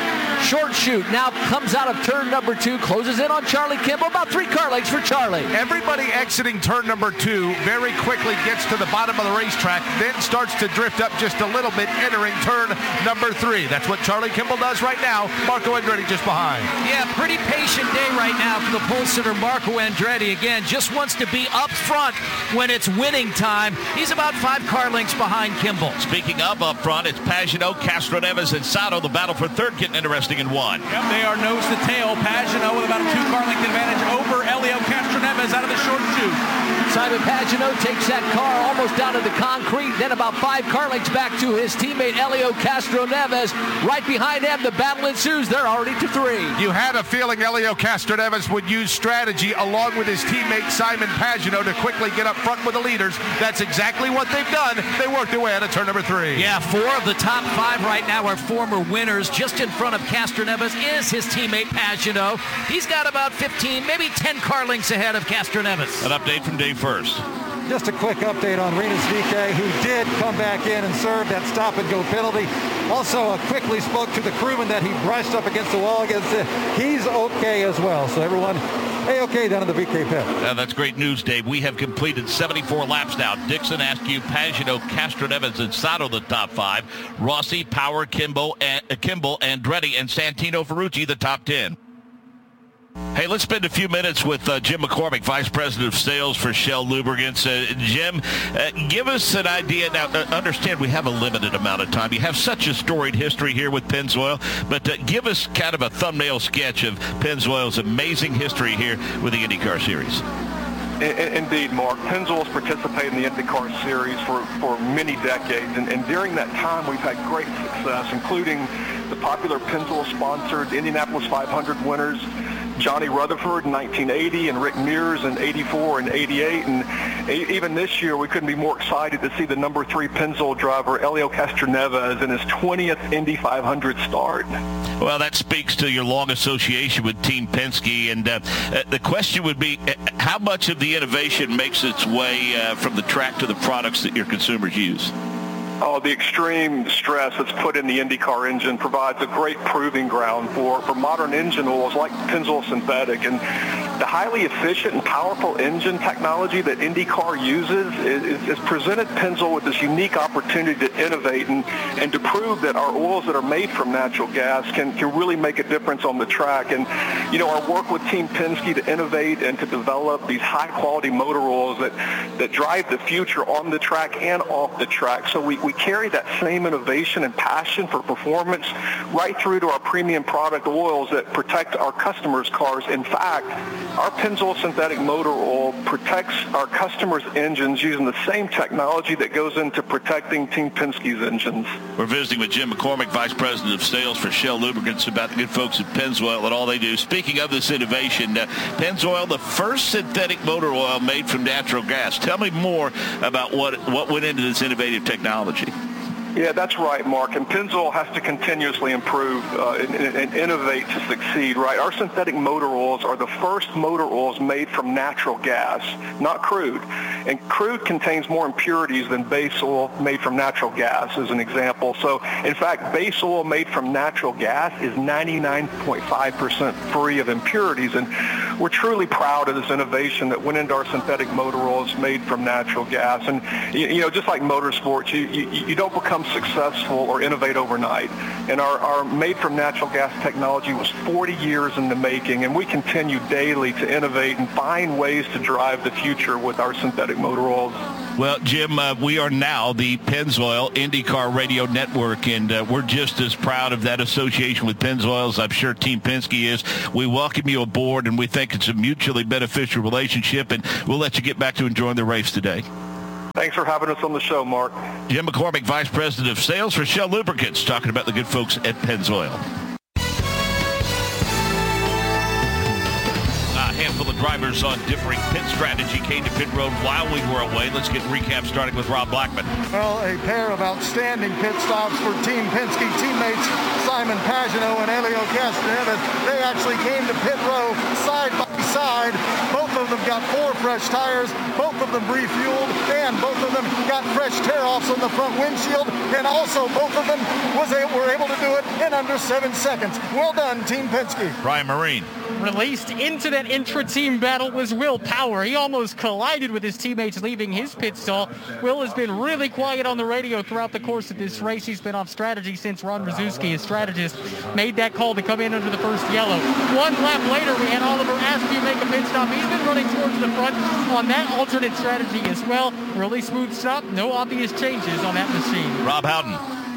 short chute. Now comes out of turn number two, closes in on Charlie Kimball. About three car lengths for Charlie. Everybody exiting turn number two very quickly gets to the bottom of the racetrack, then starts to drift up just a little bit, entering turn number three. That's what Charlie Kimball does right now. Marco Andretti just behind. Yeah, pretty patient day right now for the pole sitter Marco Andretti. Again, just wants to be up front when it's winning time. He's about five car lengths behind Kimball. Speaking of up front, it's Pagenaud, Castroneves, and Sato. The battle for third getting interesting in one. Yep, they are nose to tail. Pagenaud with about a two-car length advantage over Elio Castroneves out of the short chute. Simon Pagenaud takes that car almost down to the concrete, then about five car lengths back to his teammate Elio Castroneves. Right behind them, the battle ensues. They're already to three. You had a feeling Elio Castroneves would use strategy along with his teammate Simon Pagenaud to quickly get up front with the leaders. That's exactly what they've done. They worked their way out of turn number three. Yeah, four of the top five right now are former winners. Just in front of Castroneves is his teammate Pagenaud. He's got about fifteen, maybe ten car lengths ahead of Castroneves. An update from Dave First. Just a quick update on Rinus VeeKay, who did come back in and serve that stop-and-go penalty. Also, uh, quickly spoke to the crewman that he brushed up against the wall against it. He's okay as well. So everyone, A-okay down in the VeeKay pit. Uh, that's great news, Dave. We have completed seventy-four laps now. Dixon, Askew, Pagenaud, Castroneves, and Sato the top five. Rossi, Power, Kimball, and, uh, Kimball, Andretti, and Santino Ferrucci the top ten. Hey, let's spend a few minutes with uh, Jim McCormick, Vice President of Sales for Shell Lubricants. Uh, Jim, uh, give us an idea. Now, uh, understand we have a limited amount of time. You have such a storied history here with Pennzoil, but uh, give us kind of a thumbnail sketch of Pennzoil's amazing history here with the IndyCar Series. Indeed, Mark. Pennzoil's participated in the IndyCar Series for, for many decades, and, and during that time we've had great success, including the popular Pennzoil-sponsored Indianapolis five hundred winners, Johnny Rutherford in nineteen eighty and Rick Mears in eighty-four and eighty-eight. And even this year, we couldn't be more excited to see the number three Pennzoil driver, Elio Castroneves, in his twentieth Indy five hundred start. Well, that speaks to your long association with Team Penske. And uh, the question would be, how much of the innovation makes its way uh, from the track to the products that your consumers use? Oh, the extreme stress that's put in the IndyCar engine provides a great proving ground for, for modern engine oils like Pennzoil Synthetic. And the highly efficient and powerful engine technology that IndyCar uses is, is presented Pennzoil with this unique opportunity to innovate and, and to prove that our oils that are made from natural gas can, can really make a difference on the track. And, you know, our work with Team Penske to innovate and to develop these high-quality motor oils that, that drive the future on the track and off the track. So we, we carry that same innovation and passion for performance right through to our premium product oils that protect our customers' cars. In fact, our Pennzoil Synthetic Motor Oil protects our customers' engines using the same technology that goes into protecting Team Penske's engines. We're visiting with Jim McCormick, Vice President of Sales for Shell Lubricants, about the good folks at Pennzoil and all they do. Speaking of this innovation, uh, Pennzoil, the first synthetic motor oil made from natural gas. Tell me more about what what went into this innovative technology. Yeah, that's right, Mark. And Pennzoil has to continuously improve uh, and, and innovate to succeed, right? Our synthetic motor oils are the first motor oils made from natural gas, not crude. And crude contains more impurities than base oil made from natural gas, as an example. So, in fact, base oil made from natural gas is ninety-nine point five percent free of impurities. And we're truly proud of this innovation that went into our synthetic motor oils made from natural gas. And, you, you know, just like motorsports, you, you, you don't become successful or innovate overnight. And our, our made from natural gas technology was forty years in the making, and we continue daily to innovate and find ways to drive the future with our synthetic motor oils. Well, Jim, uh, we are now the Pennzoil IndyCar Radio Network, and uh, we're just as proud of that association with Pennzoil as I'm sure Team Penske is. We welcome you aboard, and we think it's a mutually beneficial relationship, and we'll let you get back to enjoying the race today. Thanks for having us on the show, Mark. Jim McCormick, Vice President of Sales for Shell Lubricants, talking about the good folks at Pennzoil. A handful of drivers on differing pit strategy came to pit road while we were away. Let's get a recap starting with Rob Blackman. Well, a pair of outstanding pit stops for Team Penske teammates Simon Pagenaud and Helio Castroneves. They actually came to pit row side by side. Both of them got four fresh tires. Both of them refueled, and both of them got fresh tear-offs on the front windshield. And also, both of them was able, were able to do it in under seven seconds. Well done, Team Penske. Ryan Marine. Released into that intra-team battle was Will Power. He almost collided with his teammates leaving his pit stall. Will has been really quiet on the radio throughout the course of this race. He's been off strategy since Ron Rzuski, his strategist, made that call to come in under the first yellow. One lap later, we had Oliver Askew make a pit stop. He's been running towards the front on that alternate strategy as well. Really smooth stop. No obvious changes on that machine. Rob Howden.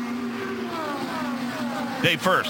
Dave first.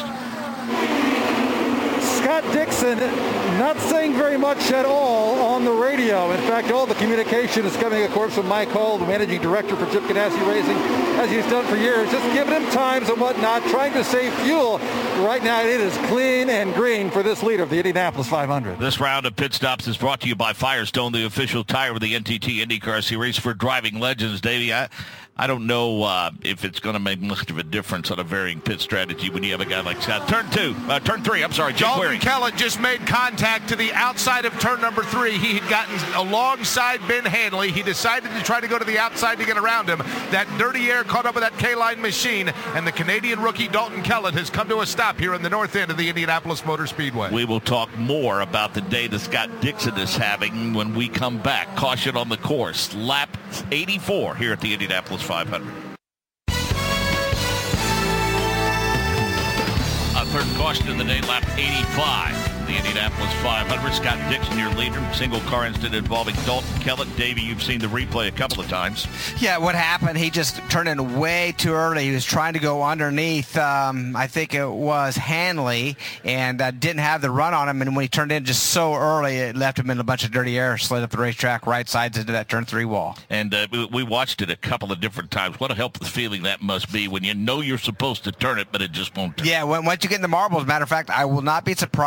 Scott Dixon not saying very much at all on the radio. In fact, all the communication is coming, of course, from Mike Hall, the managing director for Chip Ganassi Racing, as he's done for years, just giving him times and whatnot, trying to save fuel. Right now, it is clean and green for this leader of the Indianapolis five hundred. This round of pit stops is brought to you by Firestone, the official tire of the N T T IndyCar Series for driving legends. Davey, I, I don't know uh, if it's going to make much of a difference on a varying pit strategy when you have a guy like Scott. Turn two, uh, turn three, I'm sorry, Jim Dalton Kellett just made contact to the outside of turn number three. He had gotten alongside Ben Hanley. He decided to try to go to the outside to get around him. That dirty air caught up with that K-line machine, and the Canadian rookie Dalton Kellett has come to a stop here in the north end of the Indianapolis Motor Speedway. We will talk more about the day that Scott Dixon is having when we come back. Caution on the course. Lap eighty-four here at the Indianapolis five hundred. A third caution of the day, lap eighty-five. The Indianapolis five hundred. Scott Dixon, your leader. Single car incident involving Dalton Kellett. Davey, you've seen the replay a couple of times. Yeah, what happened, he just turned in way too early. He was trying to go underneath, um, I think it was Hanley, and uh, didn't have the run on him. And when he turned in just so early, it left him in a bunch of dirty air, slid up the racetrack right sides into that turn three wall. And uh, we watched it a couple of different times. What a helpless feeling that must be when you know you're supposed to turn it, but it just won't turn. Yeah, when, once you get in the marbles, matter of fact, I will not be surprised if we don't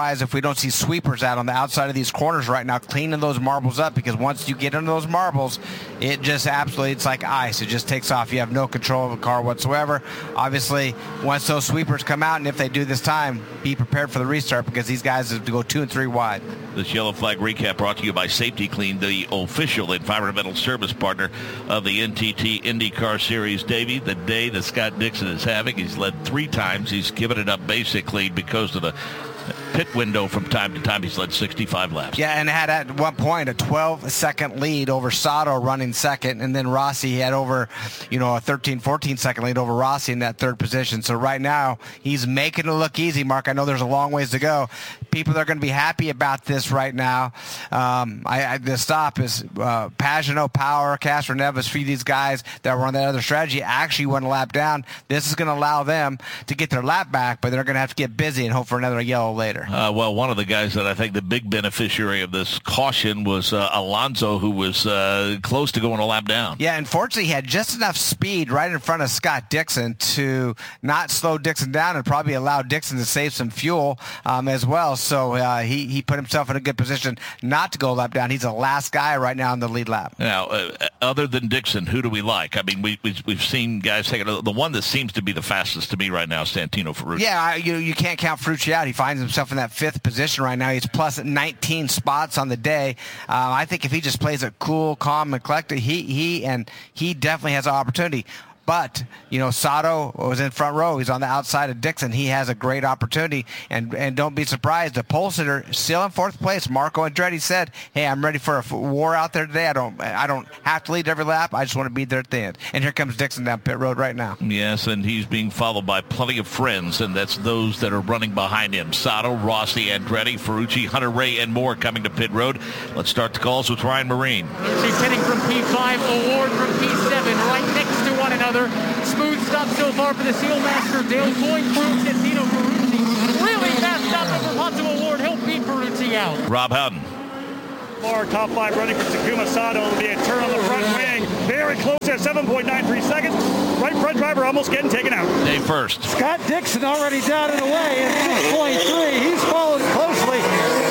don't see sweepers out on the outside of these corners right now, cleaning those marbles up, because once you get into those marbles, it just absolutely, it's like ice. It just takes off. You have no control of the car whatsoever. Obviously, once those sweepers come out, and if they do this time, be prepared for the restart, because these guys have to go two and three wide. This yellow flag recap brought to you by Safety Clean, the official environmental service partner of the N T T IndyCar Series. Davey, the day that Scott Dixon is having, he's led three times. He's given it up basically because of the pit window. From time to time, he's led sixty-five laps. Yeah, and had at one point a twelve second lead over Sato running second, and then Rossi had over, you know, a thirteen, fourteen second lead over Rossi in that third position. So right now, he's making it look easy, Mark. I know there's a long ways to go. People are going to be happy about this right now. Um, I, I, the stop is uh, Pagano, Power, Castro Neves, for these guys that were on that other strategy actually went a lap down. This is going to allow them to get their lap back, but they're going to have to get busy and hope for another yellow later. Uh, well, one of the guys that I think the big beneficiary of this caution was uh, Alonso, who was uh, close to going a lap down. Yeah, unfortunately, he had just enough speed right in front of Scott Dixon to not slow Dixon down and probably allow Dixon to save some fuel um, as well. So uh, he, he put himself in a good position not to go lap down. He's the last guy right now in the lead lap. Now, uh, other than Dixon, who do we like? I mean, we, we, we've seen guys take it. The one that seems to be the fastest to me right now is Santino Ferrucci. Yeah, I, you, you can't count Ferrucci out. He finds himself in that fifth position right now. He's plus nineteen spots on the day. Uh, I think if he just plays it cool, calm, and collected, he, he, and he definitely has an opportunity. But, you know, Sato was in front row. He's on the outside of Dixon. He has a great opportunity. And and don't be surprised. The pole sitter still in fourth place. Marco Andretti said, hey, I'm ready for a war out there today. I don't I don't have to lead every lap. I just want to be there at the end. And here comes Dixon down pit road right now. Yes, and he's being followed by plenty of friends, and that's those that are running behind him. Sato, Rossi, Andretti, Ferrucci, Hunter Ray, and more coming to pit road. Let's start the calls with Ryan Marine. Ferrucci pitting from P five, Award from P seven, right next to one another. Smooth stop so far for the Sealmaster. Dale Coyne proves that Tino Ferrucci really fast stop over Ponzo Award. He'll beat Ferrucci out. Rob Howden. Our top five running for Takuma Sato. It'll be a turn on the front wing. Very close there, seven point nine three seconds. Right front driver almost getting taken out. Dave first. Scott Dixon already down and away in six point three. He's followed closely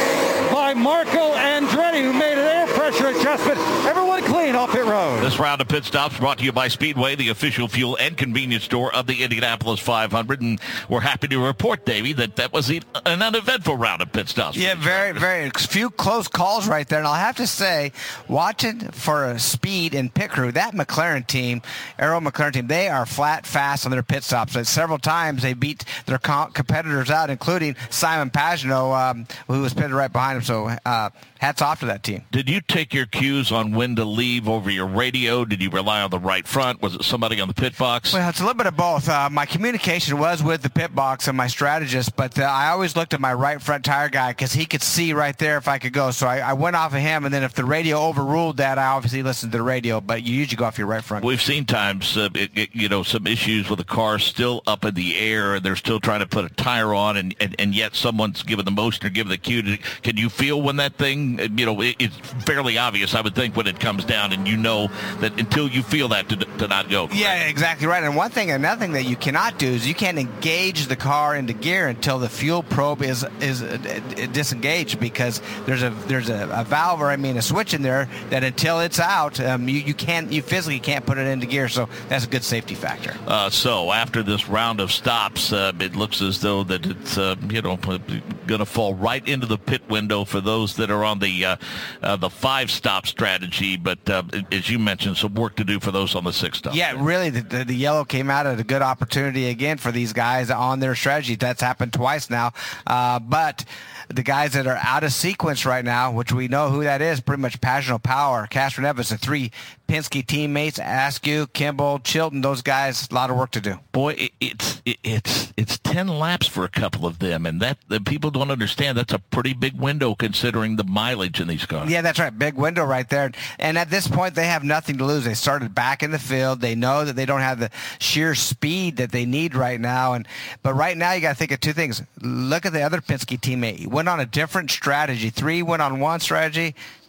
by Marco Andretti, who made an air pressure adjustment. Everyone clean off pit road. This round of pit stops brought to you by Speedway, the official fuel and convenience store of the Indianapolis five hundred. And we're happy to report, Davey, that that was an uneventful round of pit stops. Yeah, very, very few close calls right there. And I'll have to say, watching for a speed and pit crew, that McLaren team, Arrow McLaren team, they are flat fast on their pit stops. And several times they beat their co- competitors out, including Simon Pagano, um, who was pitted right behind him. So uh, hats off to that team. Did you take your cues on when to leave over your radio? Did you rely on the right front? Was it somebody on the pit box? Well, it's a little bit of both. Uh, my communication was with the pit box and my strategist, but uh, I always looked at my right front tire guy because he could see right there if I could go. So I, I went off of him, and then if the radio overruled that, I obviously listened to the radio, but you usually go off your right front. We've seen times, uh, it, it, you know, some issues with the car still up in the air, and they're still trying to put a tire on, and, and, and yet someone's giving the motion or giving the cue. To, can you feel when that thing, you know, it, it's fairly obvious, I would think, when it comes down, and you know that until you feel that to, to not go. Correct? Yeah, exactly right. And one thing, another thing that you cannot do is you can't engage the car into gear until the fuel probe is is uh, disengaged, because there's a there's a, a valve, or I mean a switch in there that until it's out, um, you you can't you physically can't put it into gear. So that's a good safety factor. Uh, so after this round of stops, uh, it looks as though that it's uh, you know going to fall right into the pit window for those that are on the uh, uh, the five stop strategy. But uh, as you mentioned, some work to do for those on the six stop. Yeah, really, the, the, the yellow came out at a good opportunity again for these guys on their strategy. That's happened twice now. Uh, but the guys that are out of sequence right now, which we know who that is, pretty much Pagano, Power, Castro Neves, the three Penske teammates, Askew, Kimball, Chilton, those guys, a lot of work to do. Boy, it, it's it, it's it's ten laps for a couple of them, and that the people don't understand that's a pretty big window considering the mileage in these cars. Yeah, that's right. Big window right there. And at this point, they have nothing to lose. They started back in the field. They know that they don't have the sheer speed that they need right now. And but right now, you got to think of two things. Look at the other Penske teammate. He went on a different strategy. Three went on one strategy.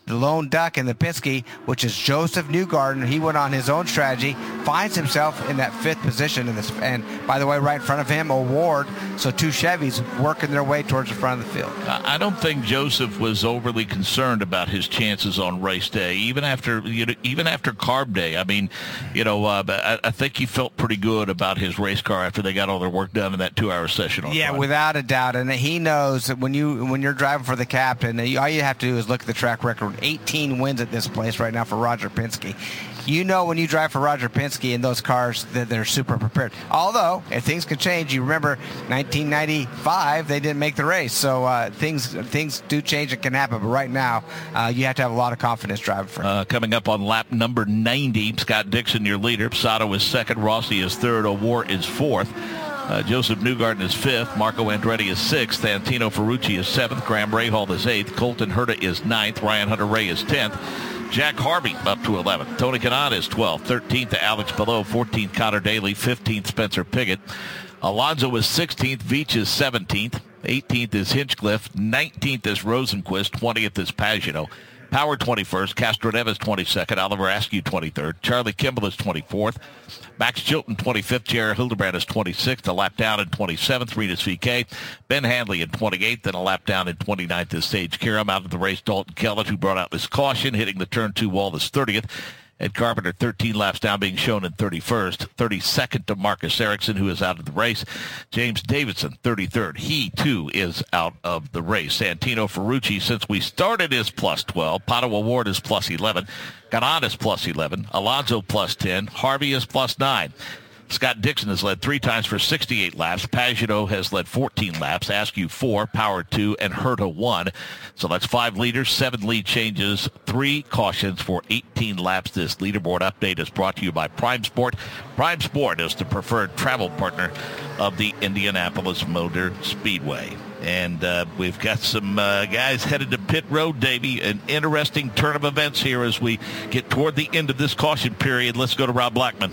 The lone duck in the Penske, which is Joseph Newgarden, he went on his own strategy, finds himself in that fifth position in this. And by the way, right in front of him, Award. So two Chevys working their way towards the front of the field. I don't think Joseph was overly concerned about his chances on race day, even after you know, even after Carb Day. I mean, you know, uh, I, I think he felt pretty good about his race car after they got all their work done in that two-hour session on Yeah, Friday. Without a doubt, and he knows that when you when you're driving for the captain, all you have to do is look at the track record. eighteen wins at this place right now for Roger Penske. You know when you drive for Roger Penske in those cars that they're super prepared. Although, if things can change, you remember nineteen ninety-five, they didn't make the race. So uh, things things do change and can happen. But right now, uh, you have to have a lot of confidence driving for him. Uh, coming up on lap number ninety, Scott Dixon, your leader. Sato is second. Rossi is third. O'War is fourth. Uh, Joseph Newgarden is fifth. Marco Andretti is sixth. Santino Ferrucci is seventh. Graham Rahal is eighth. Colton Herta is ninth. Ryan Hunter-Reay is tenth. Jack Harvey up to eleventh. Tony Kanaan is twelfth. thirteenth to Alex Palou. fourteenth Connor Daly. fifteenth Spencer Pigot. Alonso is sixteenth. Veach is seventeenth. eighteenth is Hinchcliffe. nineteenth is Rosenquist. twentieth is Pagano. Power twenty-first. Castroneves twenty-second. Oliver Askew twenty-third. Charlie Kimball is twenty-fourth. Max Chilton twenty-fifth. Jared Hildebrand is twenty-sixth. A lap down in twenty-seventh. Renus V K. Ben Handley in twenty-eighth. And a lap down in twenty-ninth is Sage Kiram. Out of the race, Dalton Kellett, who brought out this caution, hitting the turn two wall, is thirtieth. Ed Carpenter, thirteen laps down, being shown in thirty-first. thirty-second to Marcus Ericsson, who is out of the race. James Davidson, thirty-third. He, too, is out of the race. Santino Ferrucci, since we started, is plus twelve. Pato O'Ward is plus eleven. Kanaan is plus eleven. Alonso plus ten. Harvey is plus nine. Scott Dixon has led three times for sixty-eight laps. Pagano has led fourteen laps. Askew four, Power two, and Herta one. So that's five leaders, seven lead changes, three cautions for eighteen laps. This leaderboard update is brought to you by Prime Sport. Prime Sport is the preferred travel partner of the Indianapolis Motor Speedway. And uh, we've got some uh, guys headed to pit road, Davey. An interesting turn of events here as we get toward the end of this caution period. Let's go to Rob Blackman.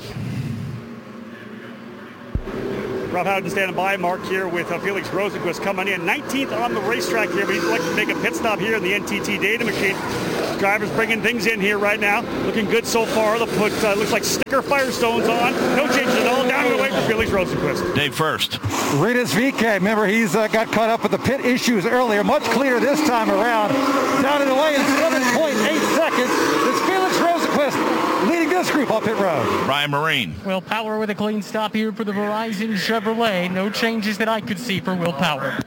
Rob Howden standing by. Mark here with uh, Felix Rosenquist coming in. nineteenth on the racetrack here, but he'd like to make a pit stop here in the N T T data machine. Drivers bringing things in here right now. Looking good so far. They'll put, uh, looks like sticker Firestones on. No changes at all. Down and away for Felix Rosenquist. Dave first. Renus V K, remember he's uh, got caught up with the pit issues earlier. Much cleaner this time around. Down and away in seven point eight seconds. It's Felix Rosenquist leading this group on pit road. Ryan Marine. Will Power with a clean stop here for the Verizon Chevrolet. No changes that I could see for Will Power.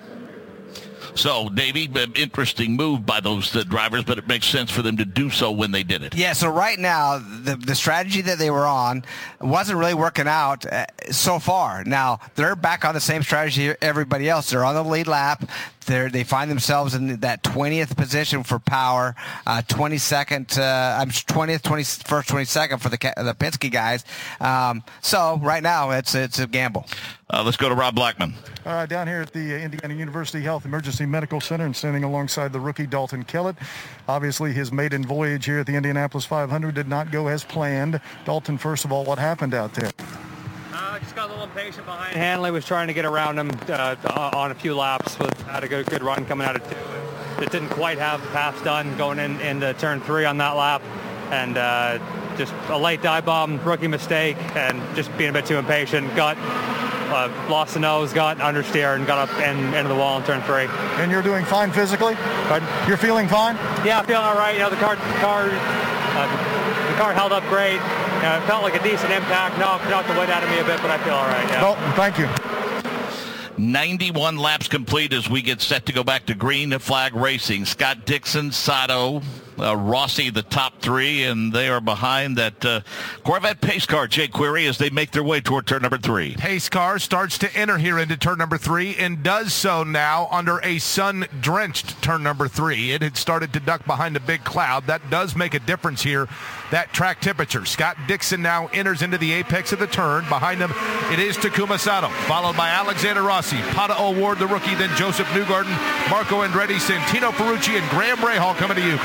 So, Davey, interesting move by those uh, drivers, but it makes sense for them to do so when they did it. Yeah, so right now, the, the strategy that they were on wasn't really working out uh, so far. Now, they're back on the same strategy everybody else. They're on the lead lap. They're, they find themselves in that twentieth position for Power, uh, twenty-second, uh, I'm twentieth, twenty-first, twenty-second for the the Penske guys. Um, so right now, it's it's a gamble. Uh, let's go to Rob Blackman. All right, down here at the Indiana University Health Emergency Medical Center and standing alongside the rookie Dalton Kellett. Obviously, his maiden voyage here at the Indianapolis five hundred did not go as planned. Dalton, first of all, what happened out there? Uh, just got a little impatient behind. Hanley was trying to get around him uh, on a few laps. With, had a good, good run coming out of two. It didn't quite have the pass done going in into turn three on that lap. And uh, just a late dive bomb, rookie mistake, and just being a bit too impatient. Got uh, lost the nose, got understeer, and got up in, into the wall in turn three. And you're doing fine physically? Pardon? You're feeling fine? Yeah, feeling all right. You know, the car, car, uh, the car held up great. You know, it felt like a decent impact. Knocked, knocked the wind out of me a bit, but I feel all right. Yeah. Dalton, thank you. ninety-one laps complete as we get set to go back to green flag racing. Scott Dixon, Sato, uh, Rossi, the top three, and they are behind that uh, Corvette pace car, Jay Query, as they make their way toward turn number three. Pace car starts to enter here into turn number three and does so now under a sun-drenched turn number three. It had started to duck behind a big cloud. That does make a difference here, that track temperature. Scott Dixon now enters into the apex of the turn. Behind him, it is Takuma Sato, followed by Alexander Rossi, Pato O'Ward, the rookie, then Joseph Newgarden, Marco Andretti, Santino Ferrucci, and Graham Rahal coming to you, Chris.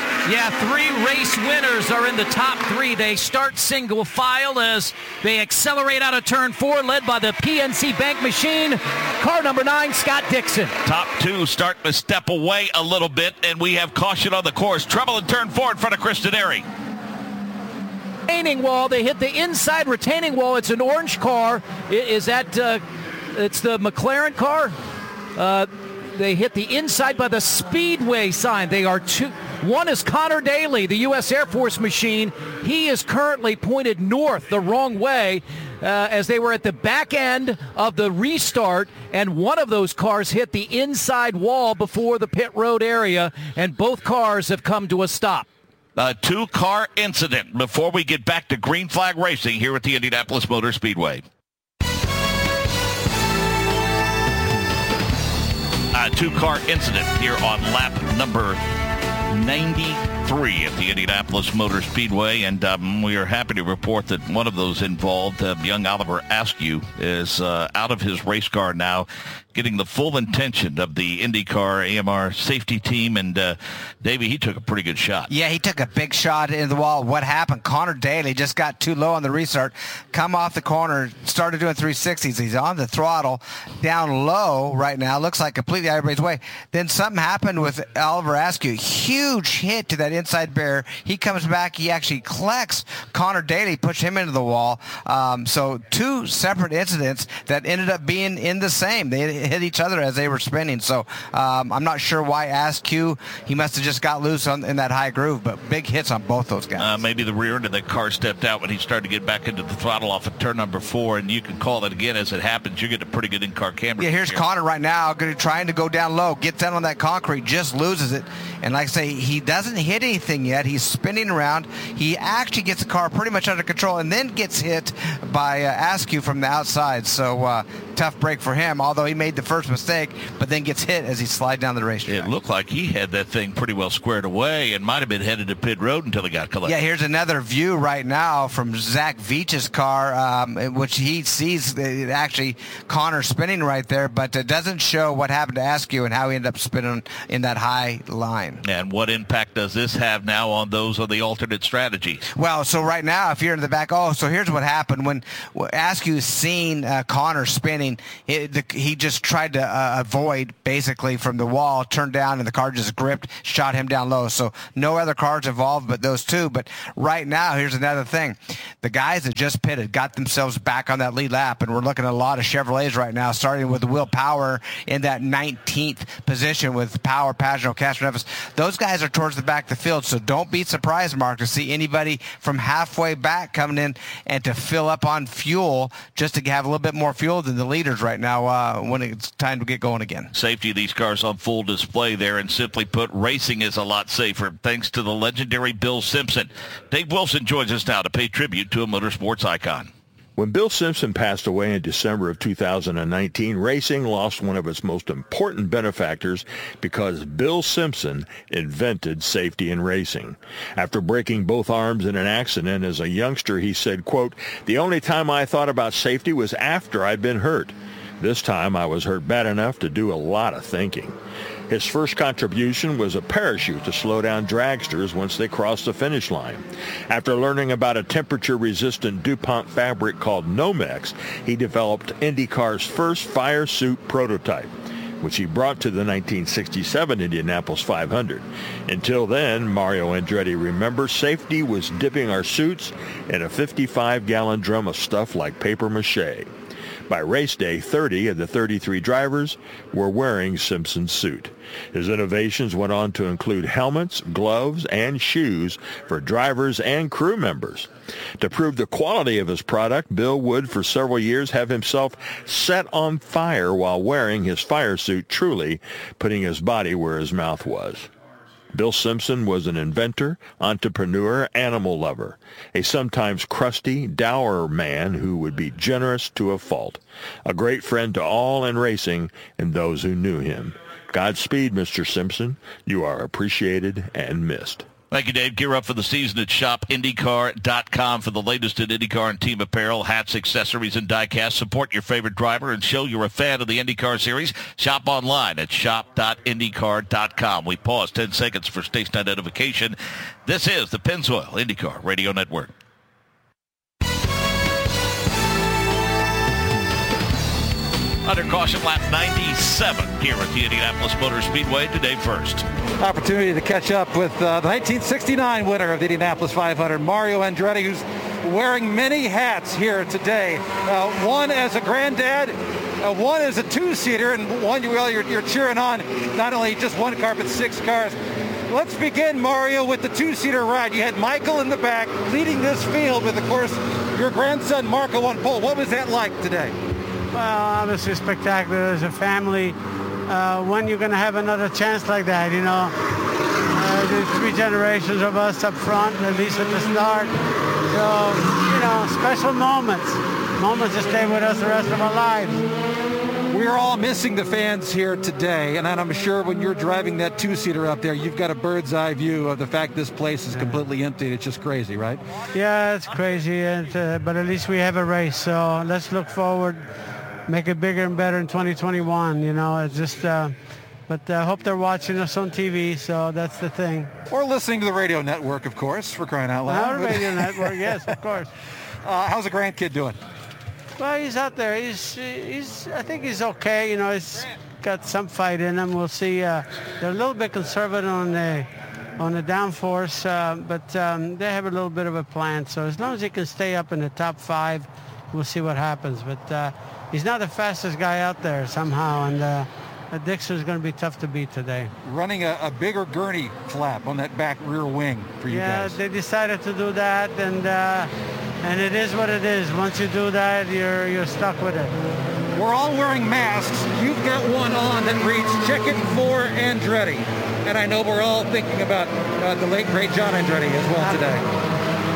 Yeah, three race winners are in the top three. They start single file as they accelerate out of turn four, led by the P N C Bank machine. Car number nine, Scott Dixon. Top two starting to step away a little bit, and we have caution on the course. Trouble in turn four in front of Chris Denari. Retaining wall. They hit the inside retaining wall. It's an orange car. Is that, uh, it's the McLaren car? Uh, they hit the inside by the Speedway sign. They are two. One is Connor Daly, the U S Air Force machine. He is currently pointed north the wrong way uh, as they were at the back end of the restart, and one of those cars hit the inside wall before the pit road area, and both cars have come to a stop. A two-car incident before we get back to green flag racing here at the Indianapolis Motor Speedway. A two-car incident here on lap number ninety-three at the Indianapolis Motor Speedway, and um, we are happy to report that one of those involved, uh, young Oliver Askew, is uh, out of his race car now, getting the full attention of the IndyCar A M R safety team. And uh, Davey, he took a pretty good shot. Yeah, he took a big shot into the wall. What happened? Connor Daly just got too low on the restart, come off the corner, started doing three sixties. He's on the throttle, down low right now. Looks like completely out of his way. Then something happened with Oliver Askew. Huge hit to that inside barrier. He comes back. He actually collects Connor Daly, pushed him into the wall. Um, so two separate incidents that ended up being in the same. They hit each other as they were spinning. So um, I'm not sure why Askew, he must have just got loose on, in that high groove, but big hits on both those guys. Uh, maybe the rear end of the car stepped out when he started to get back into the throttle off of turn number four, and you can call it again as it happens. You get a pretty good in-car camera. Yeah, here's here. Connor right now trying to go down low, gets down on that concrete, just loses it. And like I say, he doesn't hit anything yet. He's spinning around. He actually gets the car pretty much under control and then gets hit by uh, Askew from the outside. So uh, tough break for him, although he made the first mistake, but then gets hit as he slides down the racetrack. It looked like he had that thing pretty well squared away and might have been headed to pit road until he got collected. Yeah, here's another view right now from Zach Veach's car, um, in which he sees uh, actually Connor spinning right there, but it doesn't show what happened to Askew and how he ended up spinning in that high line. And what impact does this have now on those of the alternate strategy? Well, so right now, if you're in the back, oh, so here's what happened. When Askew seen uh, Connor spinning, it, the, he just tried to uh, avoid basically from the wall, turned down, and the car just gripped, shot him down low. So no other cars involved but those two. But right now, here's another thing. The guys that just pitted got themselves back on that lead lap, and we're looking at a lot of Chevrolets right now, starting with Will Power in that nineteenth position with Power, Pagano, Castroneves. Those guys are towards the back of the field, so don't be surprised, Mark, to see anybody from halfway back coming in and to fill up on fuel just to have a little bit more fuel than the leaders right now uh, when it's time to get going again. Safety of these cars on full display there, and simply put, racing is a lot safer thanks to the legendary Bill Simpson. Dave Wilson joins us now to pay tribute to a motorsports icon. When Bill Simpson passed away in December of two thousand nineteen, racing lost one of its most important benefactors because Bill Simpson invented safety in racing. After breaking both arms in an accident as a youngster, he said, quote, "The only time I thought about safety was after I'd been hurt. This time I was hurt bad enough to do a lot of thinking." His first contribution was a parachute to slow down dragsters once they crossed the finish line. After learning about a temperature-resistant DuPont fabric called Nomex, he developed IndyCar's first fire suit prototype, which he brought to the nineteen sixty-seven Indianapolis five hundred. Until then, Mario Andretti remembers, safety was dipping our suits in a fifty-five gallon drum of stuff like paper mache. By race day, thirty of the thirty-three drivers were wearing Simpson's suit. His innovations went on to include helmets, gloves, and shoes for drivers and crew members. To prove the quality of his product, Bill would, for several years, have himself set on fire while wearing his fire suit, truly putting his body where his mouth was. Bill Simpson was an inventor, entrepreneur, animal lover, a sometimes crusty, dour man who would be generous to a fault, a great friend to all in racing and those who knew him. Godspeed, Mister Simpson. You are appreciated and missed. Thank you, Dave. Gear up for the season at shop indy car dot com for the latest in IndyCar and team apparel, hats, accessories, and diecast. Support your favorite driver and show you're a fan of the IndyCar series. Shop online at shop dot indy car dot com. We pause ten seconds for station identification. This is the Pennzoil IndyCar Radio Network. Under caution, lap ninety-seven here at the Indianapolis Motor Speedway. Today first. Opportunity to catch up with uh, the nineteen sixty-nine winner of the Indianapolis five hundred, Mario Andretti, who's wearing many hats here today. Uh, one as a granddad, uh, one as a two-seater, and one well, you're, you're cheering on not only just one car, but six cars. Let's begin, Mario, with the two-seater ride. You had Michael in the back leading this field with, of course, your grandson Marco on pole. What was that like today? Well, obviously spectacular as a family. Uh, when you're going to have another chance like that, you know? Uh, there's three generations of us up front, at least at the start. So, you know, special moments. Moments that stay with us the rest of our lives. We're all missing the fans here today, and I'm sure when you're driving that two-seater up there, you've got a bird's eye view of the fact this place is completely empty. It's just crazy, right? Yeah, it's crazy, and, uh, but at least we have a race, so let's look forward. Make it bigger and better in twenty twenty-one, you know, it's just, uh, but I uh, hope they're watching us on T V, so that's the thing. Or listening to the radio network, of course, for crying out loud. Our radio network, yes, of course. Uh, how's the grandkid doing? Well, he's out there. He's, he's, I think he's okay, you know, he's got some fight in him. We'll see. Uh, they're a little bit conservative on the, on the downforce, uh, but um, they have a little bit of a plan, so as long as he can stay up in the top five, we'll see what happens, but uh, he's not the fastest guy out there somehow, and uh, Dixon's going to be tough to beat today. Running a, a bigger gurney flap on that back rear wing for you yeah, guys. Yeah, they decided to do that, and uh, and it is what it is. Once you do that, you're you're stuck with it. We're all wearing masks. You've got one on that reads "Check it for Andretti," and I know we're all thinking about uh, the late great John Andretti as well today.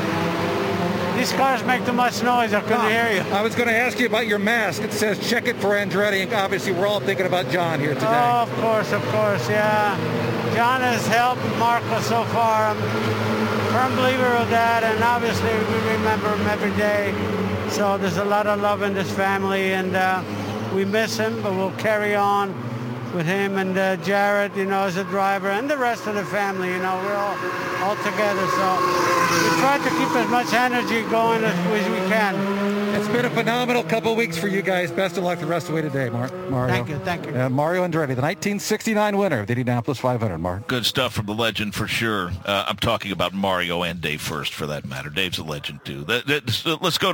These cars make too much noise. I couldn't no, hear you. I was going to ask you about your mask. It says "Check it for Andretti," and obviously we're all thinking about John here today. Oh, of course, of course, yeah. John has helped Marco so far. I'm a firm believer of that, and obviously we remember him every day. So there's a lot of love in this family, and uh, we miss him, but we'll carry on with him and uh, Jarrett, you know, as a driver, and the rest of the family. You know, we're all all together. So we try to keep as much energy going as, as we can. It's been a phenomenal couple of weeks for you guys. Best of luck the rest of the way today, Mar- Mario. Thank you, thank you. Uh, Mario Andretti, the nineteen sixty-nine winner of the Indianapolis five hundred, Mark. Good stuff from the legend for sure. Uh, I'm talking about Mario and Dave first, for that matter. Dave's a legend, too. That, that, let's go to